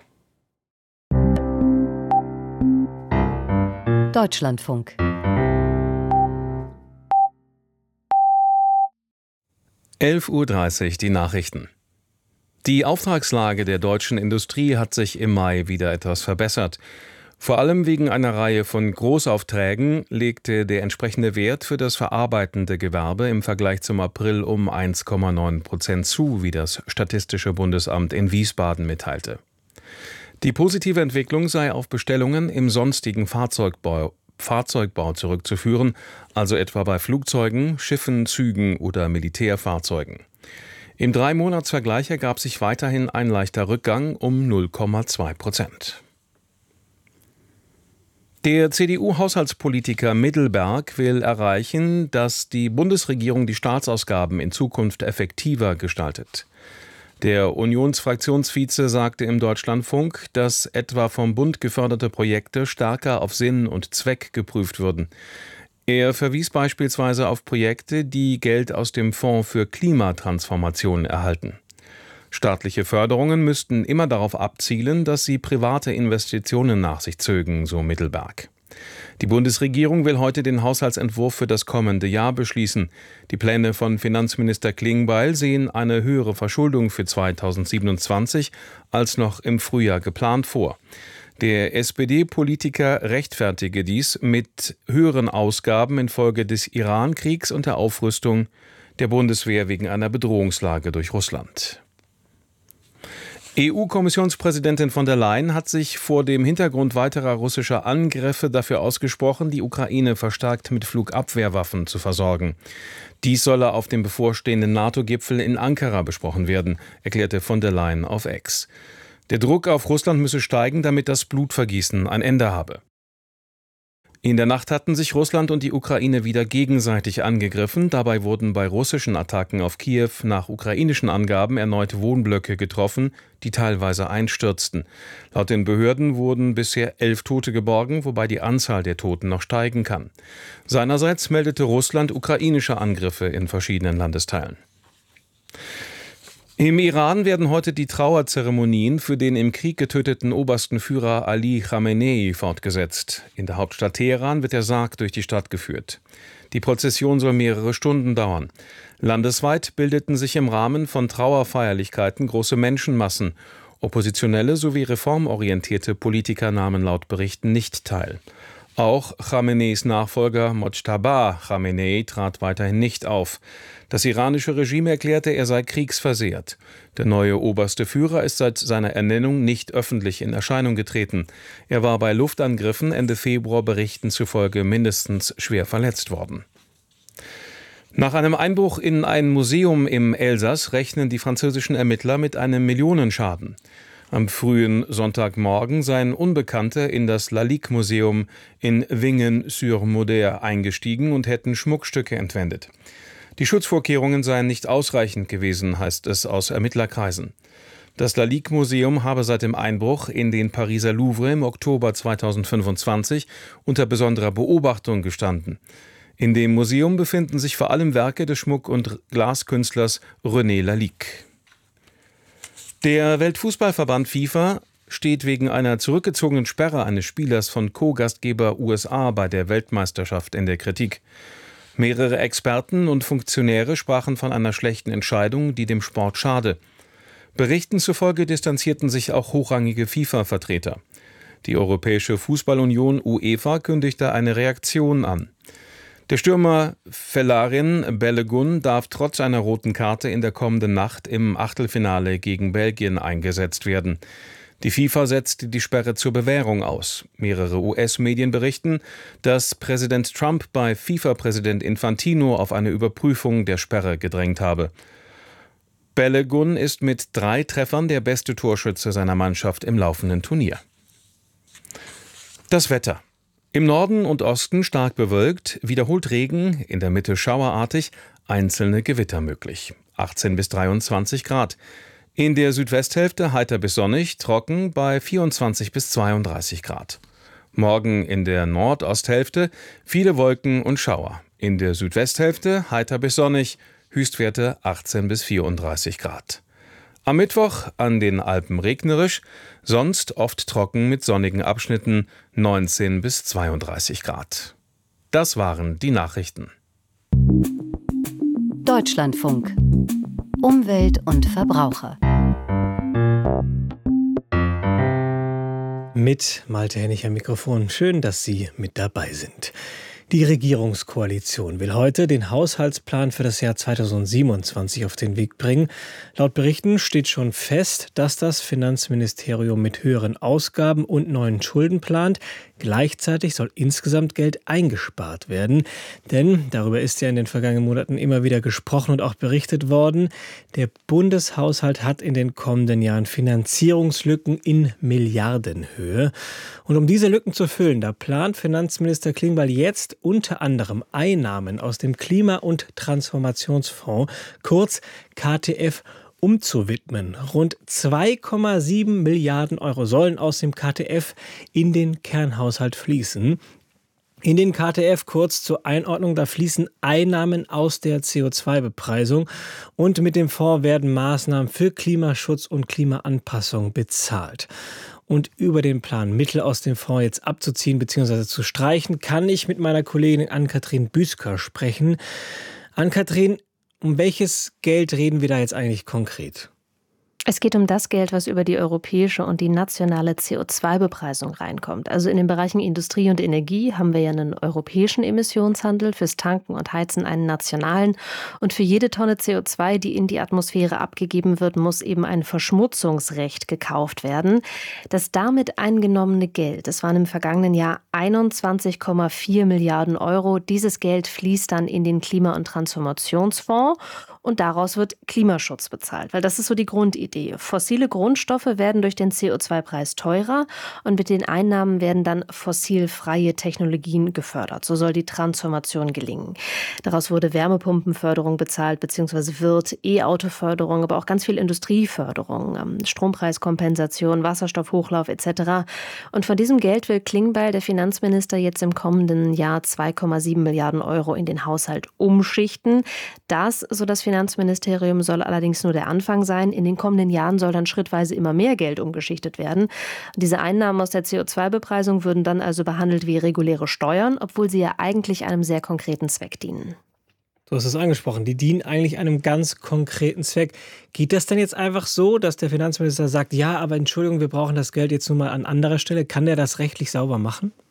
Deutschlandfunk. (11:30 Uhr) die Nachrichten. Die Auftragslage der deutschen Industrie hat sich im Mai wieder etwas verbessert. Vor allem wegen einer Reihe von Großaufträgen legte der entsprechende Wert für das verarbeitende Gewerbe im Vergleich zum April um 1,9% zu, wie das Statistische Bundesamt in Wiesbaden mitteilte. Die positive Entwicklung sei auf Bestellungen im sonstigen Fahrzeugbau zurückzuführen, also etwa bei Flugzeugen, Schiffen, Zügen oder Militärfahrzeugen. Im 3-Monats-Vergleich ergab sich weiterhin ein leichter Rückgang um 0,2%. Der CDU-Haushaltspolitiker Middelberg will erreichen, dass die Bundesregierung die Staatsausgaben in Zukunft effektiver gestaltet. Der Unionsfraktionsvize sagte im Deutschlandfunk, dass etwa vom Bund geförderte Projekte stärker auf Sinn und Zweck geprüft würden. Er verwies beispielsweise auf Projekte, die Geld aus dem Fonds für Klimatransformation erhalten. Staatliche Förderungen müssten immer darauf abzielen, dass sie private Investitionen nach sich zögen, so Middelberg. Die Bundesregierung will heute den Haushaltsentwurf für das kommende Jahr beschließen. Die Pläne von Finanzminister Klingbeil sehen eine höhere Verschuldung für 2027 als noch im Frühjahr geplant vor. Der SPD-Politiker rechtfertige dies mit höheren Ausgaben infolge des Iran-Kriegs und der Aufrüstung der Bundeswehr wegen einer Bedrohungslage durch Russland. EU-Kommissionspräsidentin von der Leyen hat sich vor dem Hintergrund weiterer russischer Angriffe dafür ausgesprochen, die Ukraine verstärkt mit Flugabwehrwaffen zu versorgen. Dies solle auf dem bevorstehenden NATO-Gipfel in Ankara besprochen werden, erklärte von der Leyen auf X. Der Druck auf Russland müsse steigen, damit das Blutvergießen ein Ende habe. In der Nacht hatten sich Russland und die Ukraine wieder gegenseitig angegriffen. Dabei wurden bei russischen Attacken auf Kiew nach ukrainischen Angaben erneut Wohnblöcke getroffen, die teilweise einstürzten. Laut den Behörden wurden bisher 11 Tote geborgen, wobei die Anzahl der Toten noch steigen kann. Seinerseits meldete Russland ukrainische Angriffe in verschiedenen Landesteilen. Im Iran werden heute die Trauerzeremonien für den im Krieg getöteten obersten Führer Ali Khamenei fortgesetzt. In der Hauptstadt Teheran wird der Sarg durch die Stadt geführt. Die Prozession soll mehrere Stunden dauern. Landesweit bildeten sich im Rahmen von Trauerfeierlichkeiten große Menschenmassen. Oppositionelle sowie reformorientierte Politiker nahmen laut Berichten nicht teil. Auch Khameneis Nachfolger Mojtaba Khamenei trat weiterhin nicht auf. Das iranische Regime erklärte, er sei kriegsversehrt. Der neue oberste Führer ist seit seiner Ernennung nicht öffentlich in Erscheinung getreten. Er war bei Luftangriffen Ende Februar Berichten zufolge mindestens schwer verletzt worden. Nach einem Einbruch in ein Museum im Elsass rechnen die französischen Ermittler mit einem Millionenschaden. Am frühen Sonntagmorgen seien Unbekannte in das Lalique-Museum in Wingen-sur-Moder eingestiegen und hätten Schmuckstücke entwendet. Die Schutzvorkehrungen seien nicht ausreichend gewesen, heißt es aus Ermittlerkreisen. Das Lalique-Museum habe seit dem Einbruch in den Pariser Louvre im Oktober 2025 unter besonderer Beobachtung gestanden. In dem Museum befinden sich vor allem Werke des Schmuck- und Glaskünstlers René Lalique. Der Weltfußballverband FIFA steht wegen einer zurückgezogenen Sperre eines Spielers von Co-Gastgeber USA bei der Weltmeisterschaft in der Kritik. Mehrere Experten und Funktionäre sprachen von einer schlechten Entscheidung, die dem Sport schade. Berichten zufolge distanzierten sich auch hochrangige FIFA-Vertreter. Die Europäische Fußballunion UEFA kündigte eine Reaktion an. Der Stürmer Felarin Balogun darf trotz einer roten Karte in der kommenden Nacht im Achtelfinale gegen Belgien eingesetzt werden. Die FIFA setzte die Sperre zur Bewährung aus. Mehrere US-Medien berichten, dass Präsident Trump bei FIFA-Präsident Infantino auf eine Überprüfung der Sperre gedrängt habe. Balogun ist mit 3 Treffern der beste Torschütze seiner Mannschaft im laufenden Turnier. Das Wetter. Im Norden und Osten stark bewölkt, wiederholt Regen, in der Mitte schauerartig, einzelne Gewitter möglich. 18 bis 23 Grad. In der Südwesthälfte heiter bis sonnig, trocken bei 24 bis 32 Grad. Morgen in der Nordosthälfte viele Wolken und Schauer. In der Südwesthälfte heiter bis sonnig, Höchstwerte 18 bis 34 Grad. Am Mittwoch an den Alpen regnerisch, sonst oft trocken mit sonnigen Abschnitten 19 bis 32 Grad. Das waren die Nachrichten. Deutschlandfunk. Umwelt und Verbraucher. Mit Malte Hennig am Mikrofon. Schön, dass Sie mit dabei sind. Die Regierungskoalition will heute den Haushaltsplan für das Jahr 2027 auf den Weg bringen. Laut Berichten steht schon fest, dass das Finanzministerium mit höheren Ausgaben und neuen Schulden plant. Gleichzeitig soll insgesamt Geld eingespart werden. Denn, darüber ist ja in den vergangenen Monaten immer wieder gesprochen und auch berichtet worden, der Bundeshaushalt hat in den kommenden Jahren Finanzierungslücken in Milliardenhöhe. Und um diese Lücken zu füllen, da plant Finanzminister Klingbeil jetzt unter anderem Einnahmen aus dem Klima- und Transformationsfonds, kurz KTF, umzuwidmen. Rund 2,7 Milliarden Euro sollen aus dem KTF in den Kernhaushalt fließen. In den KTF, kurz zur Einordnung, da fließen Einnahmen aus der CO2-Bepreisung und mit dem Fonds werden Maßnahmen für Klimaschutz und Klimaanpassung bezahlt. Und über den Plan, Mittel aus dem Fonds jetzt abzuziehen bzw. zu streichen, kann ich mit meiner Kollegin Ann-Kathrin Büsker sprechen. Ann-Kathrin, um welches Geld reden wir da jetzt eigentlich konkret? Es geht um das Geld, was über die europäische und die nationale CO2-Bepreisung reinkommt. Also in den Bereichen Industrie und Energie haben wir ja einen europäischen Emissionshandel, fürs Tanken und Heizen einen nationalen. Und für jede Tonne CO2, die in die Atmosphäre abgegeben wird, muss eben ein Verschmutzungsrecht gekauft werden. Das damit eingenommene Geld, das waren im vergangenen Jahr 21,4 Milliarden Euro. Dieses Geld fließt dann in den Klima- und Transformationsfonds. Und daraus wird Klimaschutz bezahlt, weil das ist so die Grundidee. Fossile Grundstoffe werden durch den CO2-Preis teurer und mit den Einnahmen werden dann fossilfreie Technologien gefördert. So soll die Transformation gelingen. Daraus wurde Wärmepumpenförderung bezahlt, beziehungsweise wird E-Auto-Förderung, aber auch ganz viel Industrieförderung, Strompreiskompensation, Wasserstoffhochlauf etc. Und von diesem Geld will Klingbeil, der Finanzminister, jetzt im kommenden Jahr 2,7 Milliarden Euro in den Haushalt umschichten. Das, so das Finanzministerium, soll allerdings nur der Anfang sein. In den kommenden Jahren soll dann schrittweise immer mehr Geld umgeschichtet werden. Diese Einnahmen aus der CO2-Bepreisung würden dann also behandelt wie reguläre Steuern, obwohl sie ja eigentlich einem sehr konkreten Zweck dienen. Du hast es angesprochen, die dienen eigentlich einem ganz konkreten Zweck. Geht das denn jetzt einfach so, dass der Finanzminister sagt, ja, aber Entschuldigung, wir brauchen das Geld jetzt nun mal an anderer Stelle? Kann der das rechtlich sauber machen?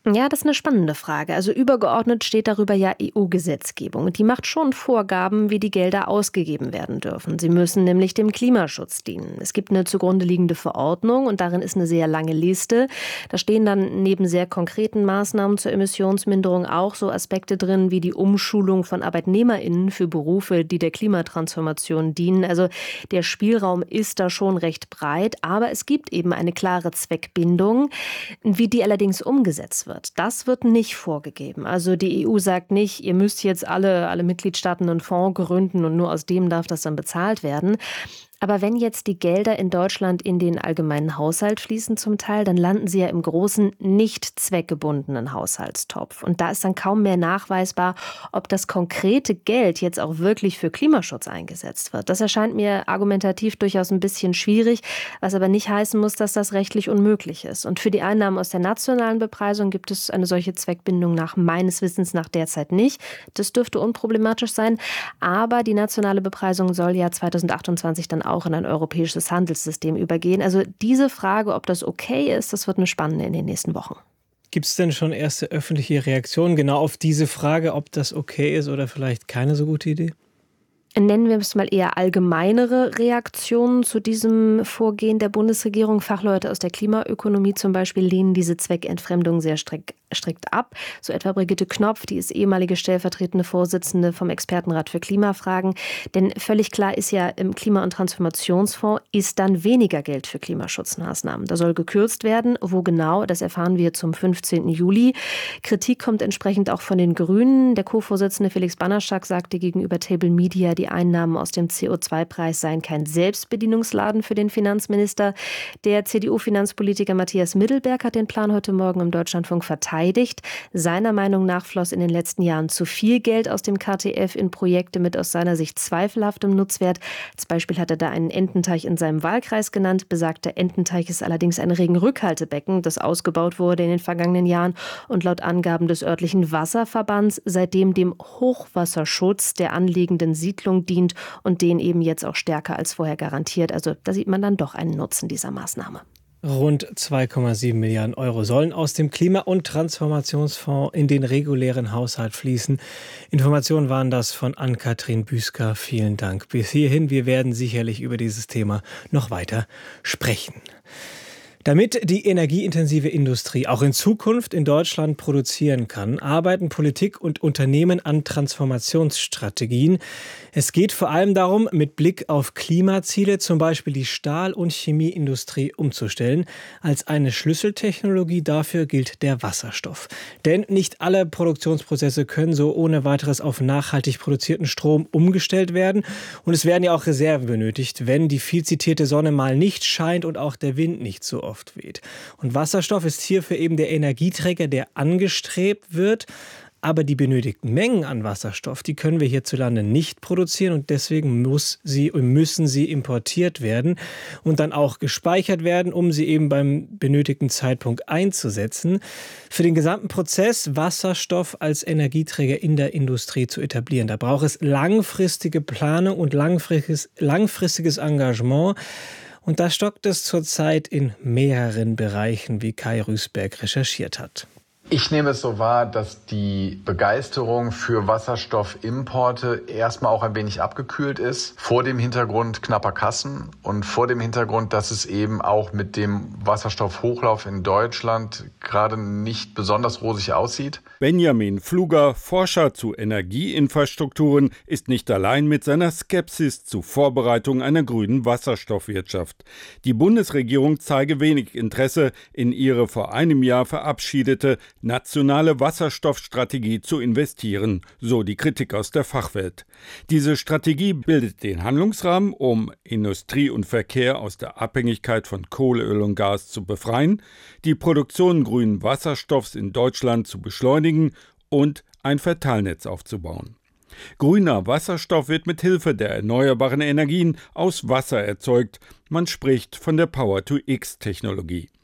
Ja, das ist eine spannende Frage. Also übergeordnet steht darüber ja EU-Gesetzgebung. Und die macht schon Vorgaben, wie die Gelder ausgegeben werden dürfen. Sie müssen nämlich dem Klimaschutz dienen. Es gibt eine zugrunde liegende Verordnung und darin ist eine sehr lange Liste. Da stehen dann neben sehr konkreten Maßnahmen zur Emissionsminderung auch so Aspekte drin, wie die Umschulung von ArbeitnehmerInnen für Berufe, die der Klimatransformation dienen. Also der Spielraum ist da schon recht breit, aber es gibt eben eine klare Zweckbindung. Wie die allerdings umgesetzt wird, das wird nicht vorgegeben. Also die EU sagt nicht, ihr müsst jetzt alle Mitgliedstaaten einen Fonds gründen und nur aus dem darf das dann bezahlt werden. Aber wenn jetzt die Gelder in Deutschland in den allgemeinen Haushalt fließen zum Teil, dann landen sie ja im großen, nicht zweckgebundenen Haushaltstopf. Und da ist dann kaum mehr nachweisbar, ob das konkrete Geld jetzt auch wirklich für Klimaschutz eingesetzt wird. Das erscheint mir argumentativ durchaus ein bisschen schwierig, was aber nicht heißen muss, dass das rechtlich unmöglich ist. Und für die Einnahmen aus der nationalen Bepreisung gibt es eine solche Zweckbindung meines Wissens nach derzeit nicht. Das dürfte unproblematisch sein. Aber die nationale Bepreisung soll ja 2028 dann auch in ein europäisches Handelssystem übergehen. Also diese Frage, ob das okay ist, das wird eine spannende in den nächsten Wochen. Gibt es denn schon erste öffentliche Reaktionen genau auf diese Frage, ob das okay ist oder vielleicht keine so gute Idee? Nennen wir es mal eher allgemeinere Reaktionen zu diesem Vorgehen der Bundesregierung. Fachleute aus der Klimaökonomie zum Beispiel lehnen diese Zweckentfremdung sehr strikt ab. So etwa Brigitte Knopf, die ist ehemalige stellvertretende Vorsitzende vom Expertenrat für Klimafragen. Denn völlig klar ist ja, im Klima- und Transformationsfonds ist dann weniger Geld für Klimaschutzmaßnahmen. Da soll gekürzt werden. Wo genau, das erfahren wir zum 15. Juli. Kritik kommt entsprechend auch von den Grünen. Der Co-Vorsitzende Felix Bannerschak sagte gegenüber Table Media, die Einnahmen aus dem CO2-Preis seien kein Selbstbedienungsladen für den Finanzminister. Der CDU-Finanzpolitiker Matthias Middelberg hat den Plan heute Morgen im Deutschlandfunk verteidigt. Seiner Meinung nach floss in den letzten Jahren zu viel Geld aus dem KTF in Projekte mit aus seiner Sicht zweifelhaftem Nutzwert. Als Beispiel hat er da einen Ententeich in seinem Wahlkreis genannt. Besagter Ententeich ist allerdings ein Regenrückhaltebecken, das ausgebaut wurde in den vergangenen Jahren und laut Angaben des örtlichen Wasserverbands seitdem dem Hochwasserschutz der anliegenden Siedlung dient und den eben jetzt auch stärker als vorher garantiert. Also da sieht man dann doch einen Nutzen dieser Maßnahme. Rund 2,7 Milliarden Euro sollen aus dem Klima- und Transformationsfonds in den regulären Haushalt fließen. Informationen waren das von Ann-Kathrin Büsker. Vielen Dank. Bis hierhin, wir werden sicherlich über dieses Thema noch weiter sprechen. Damit die energieintensive Industrie auch in Zukunft in Deutschland produzieren kann, arbeiten Politik und Unternehmen an Transformationsstrategien. Es geht vor allem darum, mit Blick auf Klimaziele zum Beispiel die Stahl- und Chemieindustrie umzustellen. Als eine Schlüsseltechnologie dafür gilt der Wasserstoff. Denn nicht alle Produktionsprozesse können so ohne weiteres auf nachhaltig produzierten Strom umgestellt werden. Und es werden ja auch Reserven benötigt, wenn die viel zitierte Sonne mal nicht scheint und auch der Wind nicht so oft weht. Und Wasserstoff ist hierfür eben der Energieträger, der angestrebt wird. Aber die benötigten Mengen an Wasserstoff, die können wir hierzulande nicht produzieren und deswegen müssen sie importiert werden und dann auch gespeichert werden, um sie eben beim benötigten Zeitpunkt einzusetzen. Für den gesamten Prozess, Wasserstoff als Energieträger in der Industrie zu etablieren, da braucht es langfristige Planung und langfristiges Engagement. Und da stockt es zurzeit in mehreren Bereichen, wie Kai Rüßberg recherchiert hat. Ich nehme es so wahr, dass die Begeisterung für Wasserstoffimporte erstmal auch ein wenig abgekühlt ist, vor dem Hintergrund knapper Kassen und vor dem Hintergrund, dass es eben auch mit dem Wasserstoffhochlauf in Deutschland gerade nicht besonders rosig aussieht. Benjamin Pfluger, Forscher zu Energieinfrastrukturen, ist nicht allein mit seiner Skepsis zur Vorbereitung einer grünen Wasserstoffwirtschaft. Die Bundesregierung zeige wenig Interesse, in ihre vor einem Jahr verabschiedete nationale Wasserstoffstrategie zu investieren, so die Kritik aus der Fachwelt. Diese Strategie bildet den Handlungsrahmen, um Industrie und Verkehr aus der Abhängigkeit von Kohle, Öl und Gas zu befreien, die Produktion grünen Wasserstoffs in Deutschland zu beschleunigen und ein Verteilnetz aufzubauen. Grüner Wasserstoff wird mit Hilfe der erneuerbaren Energien aus Wasser erzeugt. Man spricht von der Power-to-X-Technologie.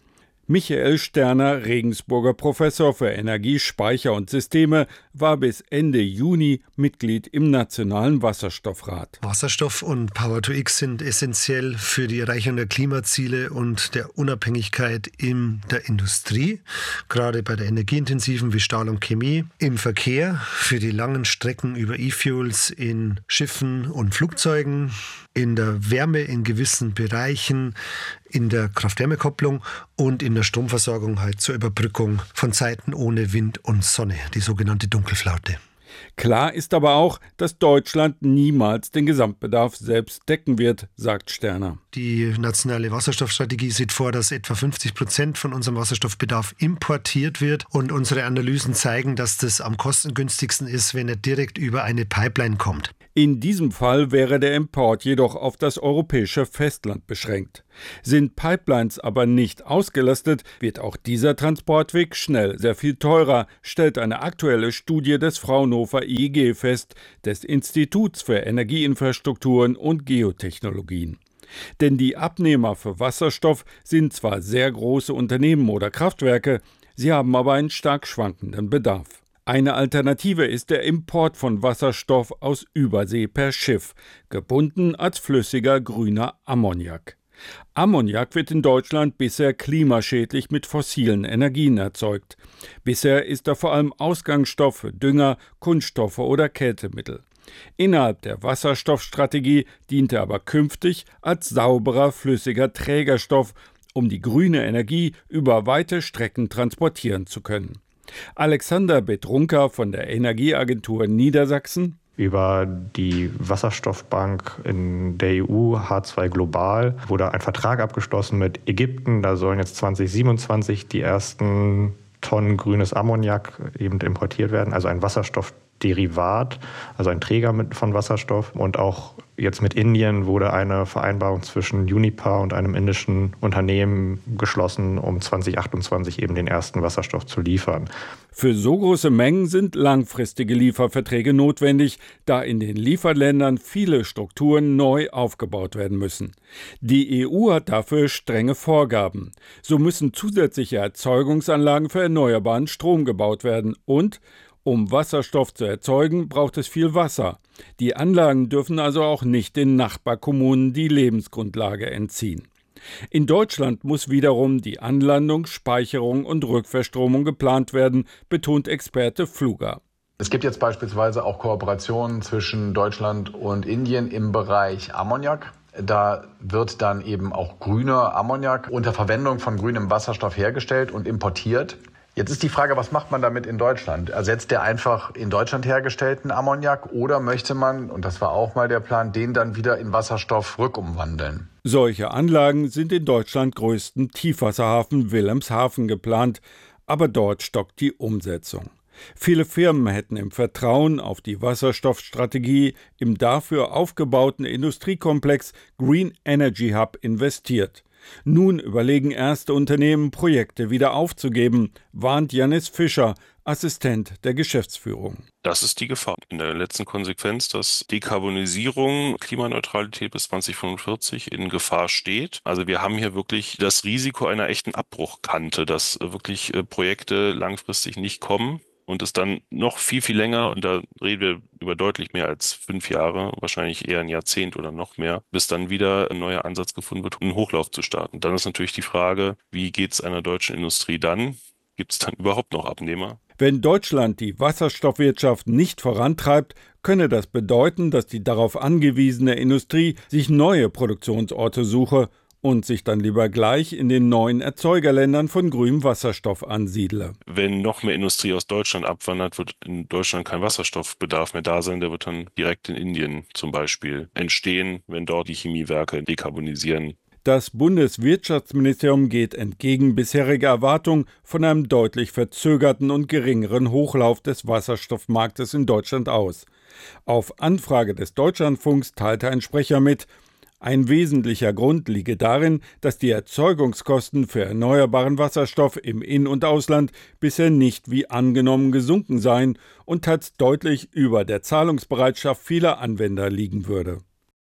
Michael Sterner, Regensburger Professor für Energie, Speicher und Systeme, war bis Ende Juni Mitglied im Nationalen Wasserstoffrat. Wasserstoff und Power-to-X sind essentiell für die Erreichung der Klimaziele und der Unabhängigkeit in der Industrie, gerade bei der energieintensiven wie Stahl und Chemie, im Verkehr, für die langen Strecken über E-Fuels in Schiffen und Flugzeugen, in der Wärme in gewissen Bereichen, in der Kraft-Wärme-Kopplung und in der Stromversorgung halt zur Überbrückung von Zeiten ohne Wind und Sonne, die sogenannte Dunkelflaute. Klar ist aber auch, dass Deutschland niemals den Gesamtbedarf selbst decken wird, sagt Sterner. Die nationale Wasserstoffstrategie sieht vor, dass etwa 50% von unserem Wasserstoffbedarf importiert wird. Und unsere Analysen zeigen, dass das am kostengünstigsten ist, wenn er direkt über eine Pipeline kommt. In diesem Fall wäre der Import jedoch auf das europäische Festland beschränkt. Sind Pipelines aber nicht ausgelastet, wird auch dieser Transportweg schnell sehr viel teurer, stellt eine aktuelle Studie des Fraunhofer IEG fest, des Instituts für Energieinfrastrukturen und Geotechnologien. Denn die Abnehmer für Wasserstoff sind zwar sehr große Unternehmen oder Kraftwerke, sie haben aber einen stark schwankenden Bedarf. Eine Alternative ist der Import von Wasserstoff aus Übersee per Schiff, gebunden als flüssiger grüner Ammoniak. Ammoniak wird in Deutschland bisher klimaschädlich mit fossilen Energien erzeugt. Bisher ist er vor allem Ausgangsstoff für Dünger, Kunststoffe oder Kältemittel. Innerhalb der Wasserstoffstrategie dient er aber künftig als sauberer, flüssiger Trägerstoff, um die grüne Energie über weite Strecken transportieren zu können. Alexander Bedrunka von der Energieagentur Niedersachsen. Über die Wasserstoffbank in der EU, H2 Global, wurde ein Vertrag abgeschlossen mit Ägypten. Da sollen jetzt 2027 die ersten Tonnen grünes Ammoniak eben importiert werden, also ein Wasserstoffderivat, also ein Träger von Wasserstoff. Und auch jetzt mit Indien wurde eine Vereinbarung zwischen Uniper und einem indischen Unternehmen geschlossen, um 2028 eben den ersten Wasserstoff zu liefern. Für so große Mengen sind langfristige Lieferverträge notwendig, da in den Lieferländern viele Strukturen neu aufgebaut werden müssen. Die EU hat dafür strenge Vorgaben. So müssen zusätzliche Erzeugungsanlagen für erneuerbaren Strom gebaut werden und um Wasserstoff zu erzeugen, braucht es viel Wasser. Die Anlagen dürfen also auch nicht den Nachbarkommunen die Lebensgrundlage entziehen. In Deutschland muss wiederum die Anlandung, Speicherung und Rückverstromung geplant werden, betont Experte Pfluger. Es gibt jetzt beispielsweise auch Kooperationen zwischen Deutschland und Indien im Bereich Ammoniak. Da wird dann eben auch grüner Ammoniak unter Verwendung von grünem Wasserstoff hergestellt und importiert. Jetzt ist die Frage, was macht man damit in Deutschland? Ersetzt der einfach in Deutschland hergestellten Ammoniak oder möchte man, und das war auch mal der Plan, den dann wieder in Wasserstoff rückumwandeln? Solche Anlagen sind in Deutschland größten Tiefwasserhafen Wilhelmshaven geplant, aber dort stockt die Umsetzung. Viele Firmen hätten im Vertrauen auf die Wasserstoffstrategie im dafür aufgebauten Industriekomplex Green Energy Hub investiert. Nun überlegen erste Unternehmen, Projekte wieder aufzugeben, warnt Janis Fischer, Assistent der Geschäftsführung. Das ist die Gefahr. In der letzten Konsequenz, dass Dekarbonisierung, Klimaneutralität bis 2045 in Gefahr steht. Also wir haben hier wirklich das Risiko einer echten Abbruchkante, dass wirklich Projekte langfristig nicht kommen. Und es dann noch viel, viel länger, und da reden wir über deutlich mehr als 5 Jahre, wahrscheinlich eher ein Jahrzehnt oder noch mehr, bis dann wieder ein neuer Ansatz gefunden wird, um einen Hochlauf zu starten. Dann ist natürlich die Frage, wie geht es einer deutschen Industrie dann? Gibt es dann überhaupt noch Abnehmer? Wenn Deutschland die Wasserstoffwirtschaft nicht vorantreibt, könne das bedeuten, dass die darauf angewiesene Industrie sich neue Produktionsorte suche und sich dann lieber gleich in den neuen Erzeugerländern von grünem Wasserstoff ansiedle. Wenn noch mehr Industrie aus Deutschland abwandert, wird in Deutschland kein Wasserstoffbedarf mehr da sein. Der wird dann direkt in Indien zum Beispiel entstehen, wenn dort die Chemiewerke dekarbonisieren. Das Bundeswirtschaftsministerium geht entgegen bisheriger Erwartungen von einem deutlich verzögerten und geringeren Hochlauf des Wasserstoffmarktes in Deutschland aus. Auf Anfrage des Deutschlandfunks teilte ein Sprecher mit, ein wesentlicher Grund liege darin, dass die Erzeugungskosten für erneuerbaren Wasserstoff im In- und Ausland bisher nicht wie angenommen gesunken seien und teils deutlich über der Zahlungsbereitschaft vieler Anwender liegen würde.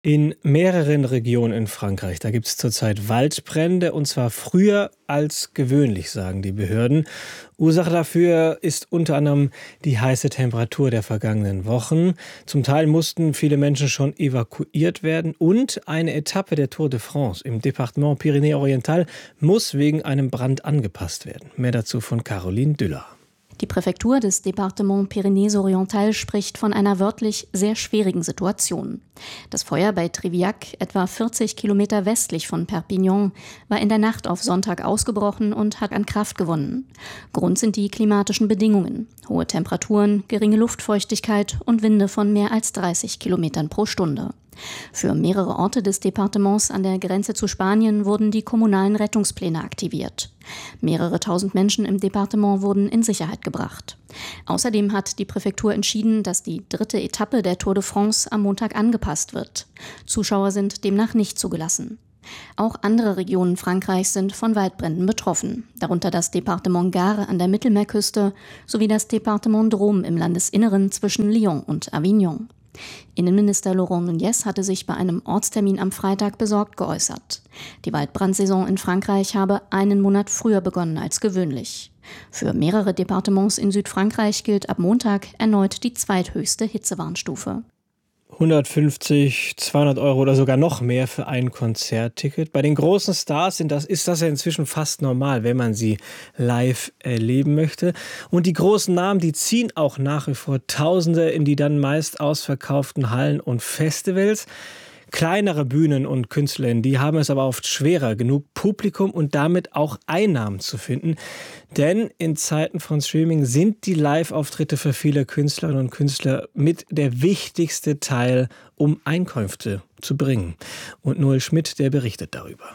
In mehreren Regionen in Frankreich, da gibt es zurzeit Waldbrände und zwar früher als gewöhnlich, sagen die Behörden. Ursache dafür ist unter anderem die heiße Temperatur der vergangenen Wochen. Zum Teil mussten viele Menschen schon evakuiert werden und eine Etappe der Tour de France im Departement Pyrénées-Oriental muss wegen einem Brand angepasst werden. Mehr dazu von Caroline Düller. Die Präfektur des Departement Pyrénées-Oriental spricht von einer wörtlich sehr schwierigen Situation. Das Feuer bei Triviac, etwa 40 Kilometer westlich von Perpignan, war in der Nacht auf Sonntag ausgebrochen und hat an Kraft gewonnen. Grund sind die klimatischen Bedingungen: hohe Temperaturen, geringe Luftfeuchtigkeit und Winde von mehr als 30 Kilometern pro Stunde. Für mehrere Orte des Departements an der Grenze zu Spanien wurden die kommunalen Rettungspläne aktiviert. Mehrere tausend Menschen im Departement wurden in Sicherheit gebracht. Außerdem hat die Präfektur entschieden, dass die 3. Etappe der Tour de France am Montag angepasst wird. Zuschauer sind demnach nicht zugelassen. Auch andere Regionen Frankreichs sind von Waldbränden betroffen, darunter das Departement Gard an der Mittelmeerküste sowie das Departement Drôme im Landesinneren zwischen Lyon und Avignon. Innenminister Laurent Nunez hatte sich bei einem Ortstermin am Freitag besorgt geäußert. Die Waldbrandsaison in Frankreich habe einen Monat früher begonnen als gewöhnlich. Für mehrere Departements in Südfrankreich gilt ab Montag erneut die zweithöchste Hitzewarnstufe. 150, 200 Euro oder sogar noch mehr für ein Konzertticket. Bei den großen Stars ist das ja inzwischen fast normal, wenn man sie live erleben möchte. Und die großen Namen, die ziehen auch nach wie vor Tausende in die dann meist ausverkauften Hallen und Festivals. Kleinere Bühnen und Künstlerinnen, die haben es aber oft schwerer, genug Publikum und damit auch Einnahmen zu finden. Denn in Zeiten von Streaming sind die Live-Auftritte für viele Künstlerinnen und Künstler mit der wichtigste Teil, um Einkünfte zu bringen. Und Noel Schmidt, der berichtet darüber.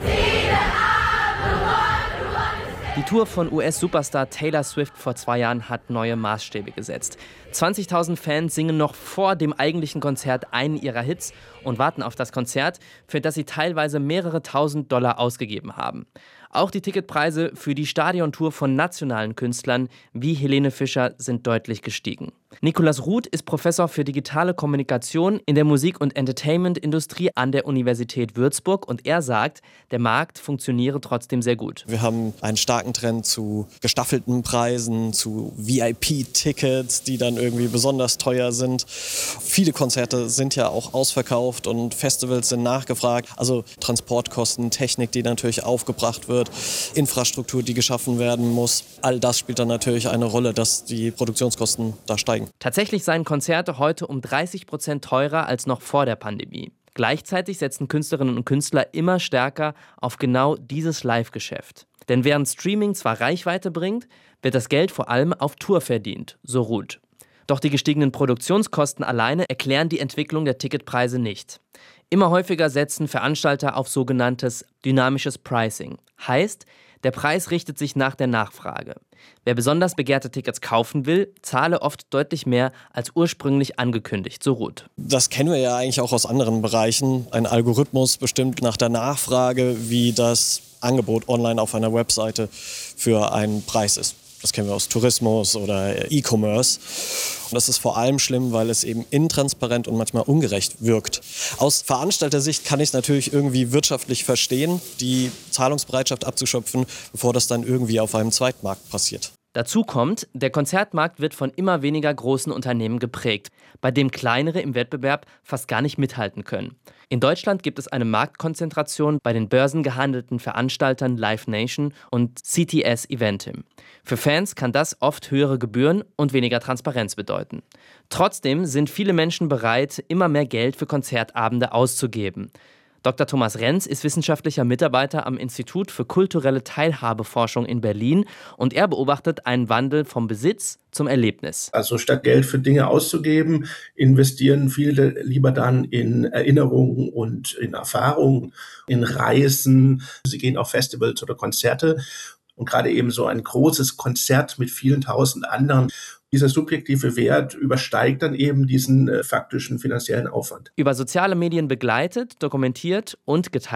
Die Tour von US-Superstar Taylor Swift vor 2 Jahren hat neue Maßstäbe gesetzt. 20.000 Fans singen noch vor dem eigentlichen Konzert einen ihrer Hits und warten auf das Konzert, für das sie teilweise mehrere tausend $1000 ausgegeben haben. Auch die Ticketpreise für die Stadiontour von nationalen Künstlern wie Helene Fischer sind deutlich gestiegen. Nicolas Ruth ist Professor für digitale Kommunikation in der Musik- und Entertainment-Industrie an der Universität Würzburg und er sagt, der Markt funktioniere trotzdem sehr gut. Wir haben einen starken Trend zu gestaffelten Preisen, zu VIP-Tickets, die dann irgendwie besonders teuer sind. Viele Konzerte sind ja auch ausverkauft und Festivals sind nachgefragt. Also Transportkosten, Technik, die natürlich aufgebracht wird, Infrastruktur, die geschaffen werden muss. All das spielt dann natürlich eine Rolle, dass die Produktionskosten da steigen. Tatsächlich seien Konzerte heute um 30% teurer als noch vor der Pandemie. Gleichzeitig setzen Künstlerinnen und Künstler immer stärker auf genau dieses Live-Geschäft. Denn während Streaming zwar Reichweite bringt, wird das Geld vor allem auf Tour verdient, so Ruth. Doch die gestiegenen Produktionskosten alleine erklären die Entwicklung der Ticketpreise nicht. Immer häufiger setzen Veranstalter auf sogenanntes dynamisches Pricing. Heißt, der Preis richtet sich nach der Nachfrage. Wer besonders begehrte Tickets kaufen will, zahle oft deutlich mehr als ursprünglich angekündigt, so Ruth. Das kennen wir ja eigentlich auch aus anderen Bereichen. Ein Algorithmus bestimmt nach der Nachfrage, wie das Angebot online auf einer Webseite für einen Preis ist. Das kennen wir aus Tourismus oder E-Commerce. Und das ist vor allem schlimm, weil es eben intransparent und manchmal ungerecht wirkt. Aus Veranstalter-Sicht kann ich es natürlich irgendwie wirtschaftlich verstehen, die Zahlungsbereitschaft abzuschöpfen, bevor das dann irgendwie auf einem Zweitmarkt passiert. Dazu kommt, der Konzertmarkt wird von immer weniger großen Unternehmen geprägt, bei dem kleinere im Wettbewerb fast gar nicht mithalten können. In Deutschland gibt es eine Marktkonzentration bei den börsengehandelten Veranstaltern Live Nation und CTS Eventim. Für Fans kann das oft höhere Gebühren und weniger Transparenz bedeuten. Trotzdem sind viele Menschen bereit, immer mehr Geld für Konzertabende auszugeben. Dr. Thomas Renz ist wissenschaftlicher Mitarbeiter am Institut für kulturelle Teilhabeforschung in Berlin und er beobachtet einen Wandel vom Besitz zum Erlebnis. Also statt Geld für Dinge auszugeben, investieren viele lieber dann in Erinnerungen und in Erfahrungen, in Reisen. Sie gehen auf Festivals oder Konzerte und gerade eben so ein großes Konzert mit vielen tausend anderen. Dieser subjektive Wert übersteigt dann eben diesen faktischen finanziellen Aufwand. Über soziale Medien begleitet, dokumentiert und geteilt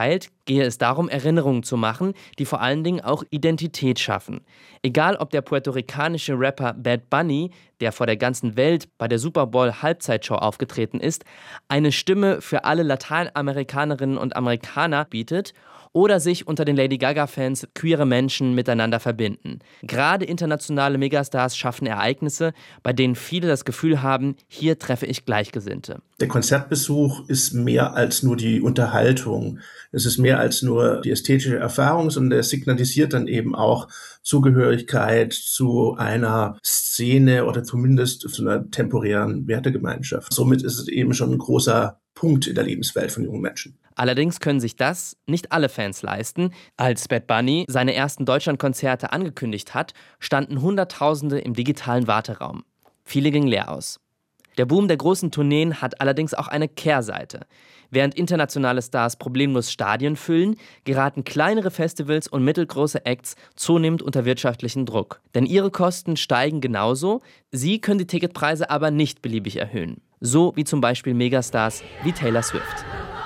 gehe es darum, Erinnerungen zu machen, die vor allen Dingen auch Identität schaffen. Egal ob der puerto-ricanische Rapper Bad Bunny, der vor der ganzen Welt bei der Super Bowl-Halbzeitshow aufgetreten ist, eine Stimme für alle Lateinamerikanerinnen und Amerikaner bietet, oder sich unter den Lady Gaga-Fans queere Menschen miteinander verbinden. Gerade internationale Megastars schaffen Ereignisse, bei denen viele das Gefühl haben, hier treffe ich Gleichgesinnte. Der Konzertbesuch ist mehr als nur die Unterhaltung. Es ist mehr als nur die ästhetische Erfahrung, sondern er signalisiert dann eben auch Zugehörigkeit zu einer Szene oder zumindest zu einer temporären Wertegemeinschaft. Somit ist es eben schon ein großer Punkt in der Lebenswelt von jungen Menschen. Allerdings können sich das nicht alle Fans leisten. Als Bad Bunny seine ersten Deutschlandkonzerte angekündigt hat, standen Hunderttausende im digitalen Warteraum. Viele gingen leer aus. Der Boom der großen Tourneen hat allerdings auch eine Kehrseite. Während internationale Stars problemlos Stadien füllen, geraten kleinere Festivals und mittelgroße Acts zunehmend unter wirtschaftlichen Druck. Denn ihre Kosten steigen genauso, sie können die Ticketpreise aber nicht beliebig erhöhen. So wie zum Beispiel Megastars wie Taylor Swift.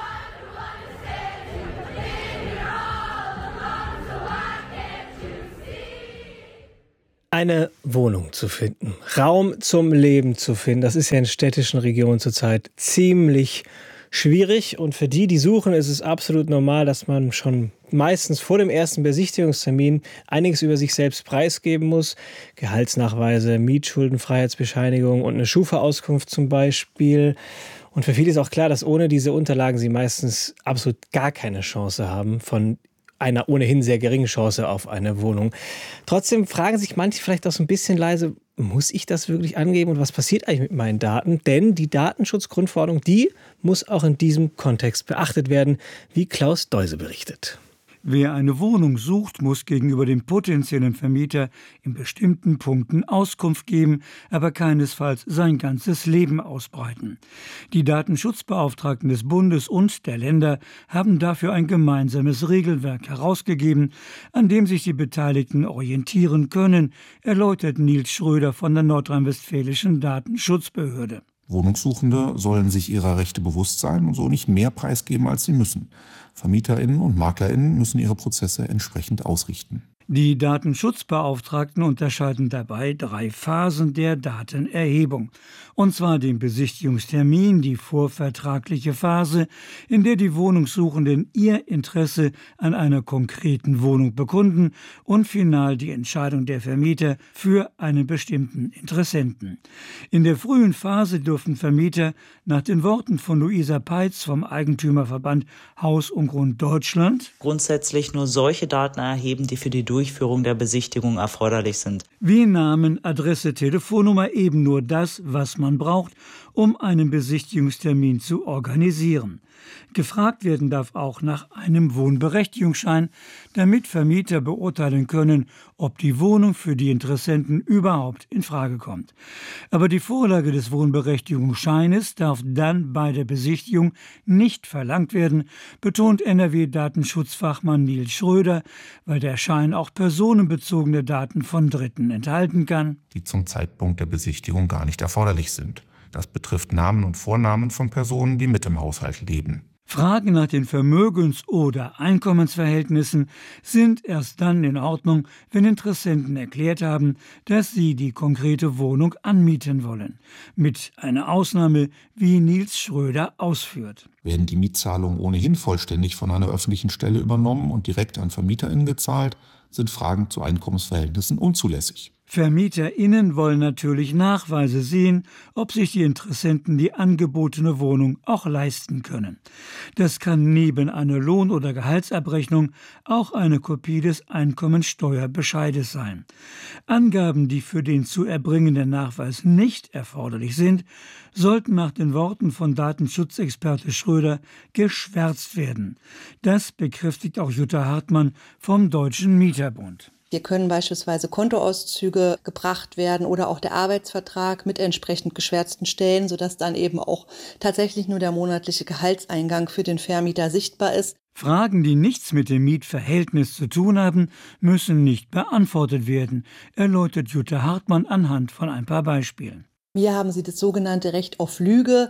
Eine Wohnung zu finden, Raum zum Leben zu finden, das ist ja in städtischen Regionen zurzeit ziemlich schwierig. Und für die suchen, ist es absolut normal, dass man schon meistens vor dem ersten Besichtigungstermin einiges über sich selbst preisgeben muss. Gehaltsnachweise, Mietschuldenfreiheitsbescheinigung und eine Schufa-Auskunft zum Beispiel. Und für viele ist auch klar, dass ohne diese Unterlagen sie meistens absolut gar keine Chance haben, von einer ohnehin sehr geringen Chance auf eine Wohnung. Trotzdem fragen sich manche vielleicht auch so ein bisschen leise, muss ich das wirklich angeben und was passiert eigentlich mit meinen Daten? Denn die Datenschutzgrundverordnung, die muss auch in diesem Kontext beachtet werden, wie Klaus Deuse berichtet. Wer eine Wohnung sucht, muss gegenüber dem potenziellen Vermieter in bestimmten Punkten Auskunft geben, aber keinesfalls sein ganzes Leben ausbreiten. Die Datenschutzbeauftragten des Bundes und der Länder haben dafür ein gemeinsames Regelwerk herausgegeben, an dem sich die Beteiligten orientieren können, erläutert Nils Schröder von der nordrhein-westfälischen Datenschutzbehörde. Wohnungssuchende sollen sich ihrer Rechte bewusst sein und so nicht mehr preisgeben, als sie müssen. VermieterInnen und MaklerInnen müssen ihre Prozesse entsprechend ausrichten. Die Datenschutzbeauftragten unterscheiden dabei 3 Phasen der Datenerhebung. Und zwar den Besichtigungstermin, die vorvertragliche Phase, in der die Wohnungssuchenden ihr Interesse an einer konkreten Wohnung bekunden und final die Entscheidung der Vermieter für einen bestimmten Interessenten. In der frühen Phase dürfen Vermieter nach den Worten von Luisa Peitz vom Eigentümerverband Haus und Grund Deutschland grundsätzlich nur solche Daten erheben, die für die Durchführung der Besichtigung erforderlich sind. Wie Namen, Adresse, Telefonnummer, eben nur das, was man braucht, um einen Besichtigungstermin zu organisieren. Gefragt werden darf auch nach einem Wohnberechtigungsschein, damit Vermieter beurteilen können, ob die Wohnung für die Interessenten überhaupt in Frage kommt. Aber die Vorlage des Wohnberechtigungsscheines darf dann bei der Besichtigung nicht verlangt werden, betont NRW-Datenschutzfachmann Nils Schröder, weil der Schein auch personenbezogene Daten von Dritten enthalten kann, die zum Zeitpunkt der Besichtigung gar nicht erforderlich sind. Das betrifft Namen und Vornamen von Personen, die mit im Haushalt leben. Fragen nach den Vermögens- oder Einkommensverhältnissen sind erst dann in Ordnung, wenn Interessenten erklärt haben, dass sie die konkrete Wohnung anmieten wollen. Mit einer Ausnahme, wie Nils Schröder ausführt. Werden die Mietzahlungen ohnehin vollständig von einer öffentlichen Stelle übernommen und direkt an VermieterInnen gezahlt, sind Fragen zu Einkommensverhältnissen unzulässig. VermieterInnen wollen natürlich Nachweise sehen, ob sich die Interessenten die angebotene Wohnung auch leisten können. Das kann neben einer Lohn- oder Gehaltsabrechnung auch eine Kopie des Einkommensteuerbescheides sein. Angaben, die für den zu erbringenden Nachweis nicht erforderlich sind, sollten nach den Worten von Datenschutzexperte Schröder geschwärzt werden. Das bekräftigt auch Jutta Hartmann vom Deutschen Mieterbund. Hier können beispielsweise Kontoauszüge gebracht werden oder auch der Arbeitsvertrag mit entsprechend geschwärzten Stellen, sodass dann eben auch tatsächlich nur der monatliche Gehaltseingang für den Vermieter sichtbar ist. Fragen, die nichts mit dem Mietverhältnis zu tun haben, müssen nicht beantwortet werden, erläutert Jutta Hartmann anhand von ein paar Beispielen. Hier haben Sie das sogenannte Recht auf Lüge,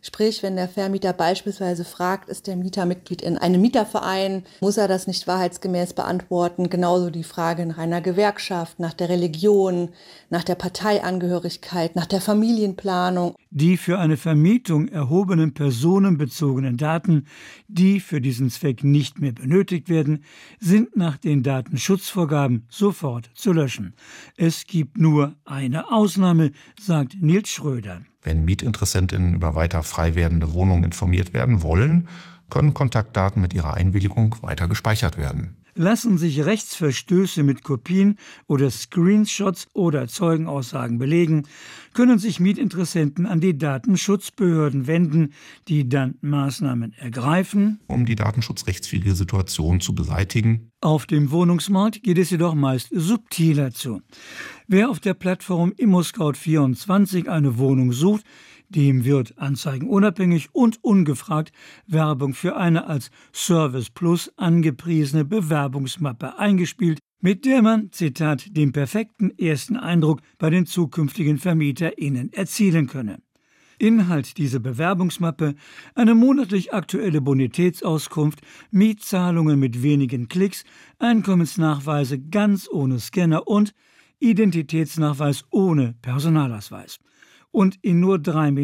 Sprich, wenn der Vermieter beispielsweise fragt, ist der Mieter Mitglied in einem Mieterverein, muss er das nicht wahrheitsgemäß beantworten. Genauso die Frage nach einer Gewerkschaft, nach der Religion, nach der Parteiangehörigkeit, nach der Familienplanung. Die für eine Vermietung erhobenen personenbezogenen Daten, die für diesen Zweck nicht mehr benötigt werden, sind nach den Datenschutzvorgaben sofort zu löschen. Es gibt nur eine Ausnahme, sagt Nils Schröder. Wenn Mietinteressentinnen über weiter frei werdende Wohnungen informiert werden wollen, können Kontaktdaten mit ihrer Einwilligung weiter gespeichert werden. Lassen sich Rechtsverstöße mit Kopien oder Screenshots oder Zeugenaussagen belegen, können sich Mietinteressenten an die Datenschutzbehörden wenden, die dann Maßnahmen ergreifen, um die datenschutzrechtswidrige Situation zu beseitigen. Auf dem Wohnungsmarkt geht es jedoch meist subtiler zu. Wer auf der Plattform ImmoScout24 eine Wohnung sucht, dem wird anzeigenunabhängig und ungefragt Werbung für eine als Service Plus angepriesene Bewerbungsmappe eingespielt, mit der man, Zitat, den perfekten ersten Eindruck bei den zukünftigen VermieterInnen erzielen könne. Inhalt dieser Bewerbungsmappe: eine monatlich aktuelle Bonitätsauskunft, Mietzahlungen mit wenigen Klicks, Einkommensnachweise ganz ohne Scanner und Identitätsnachweis ohne Personalausweis. Und in nur 3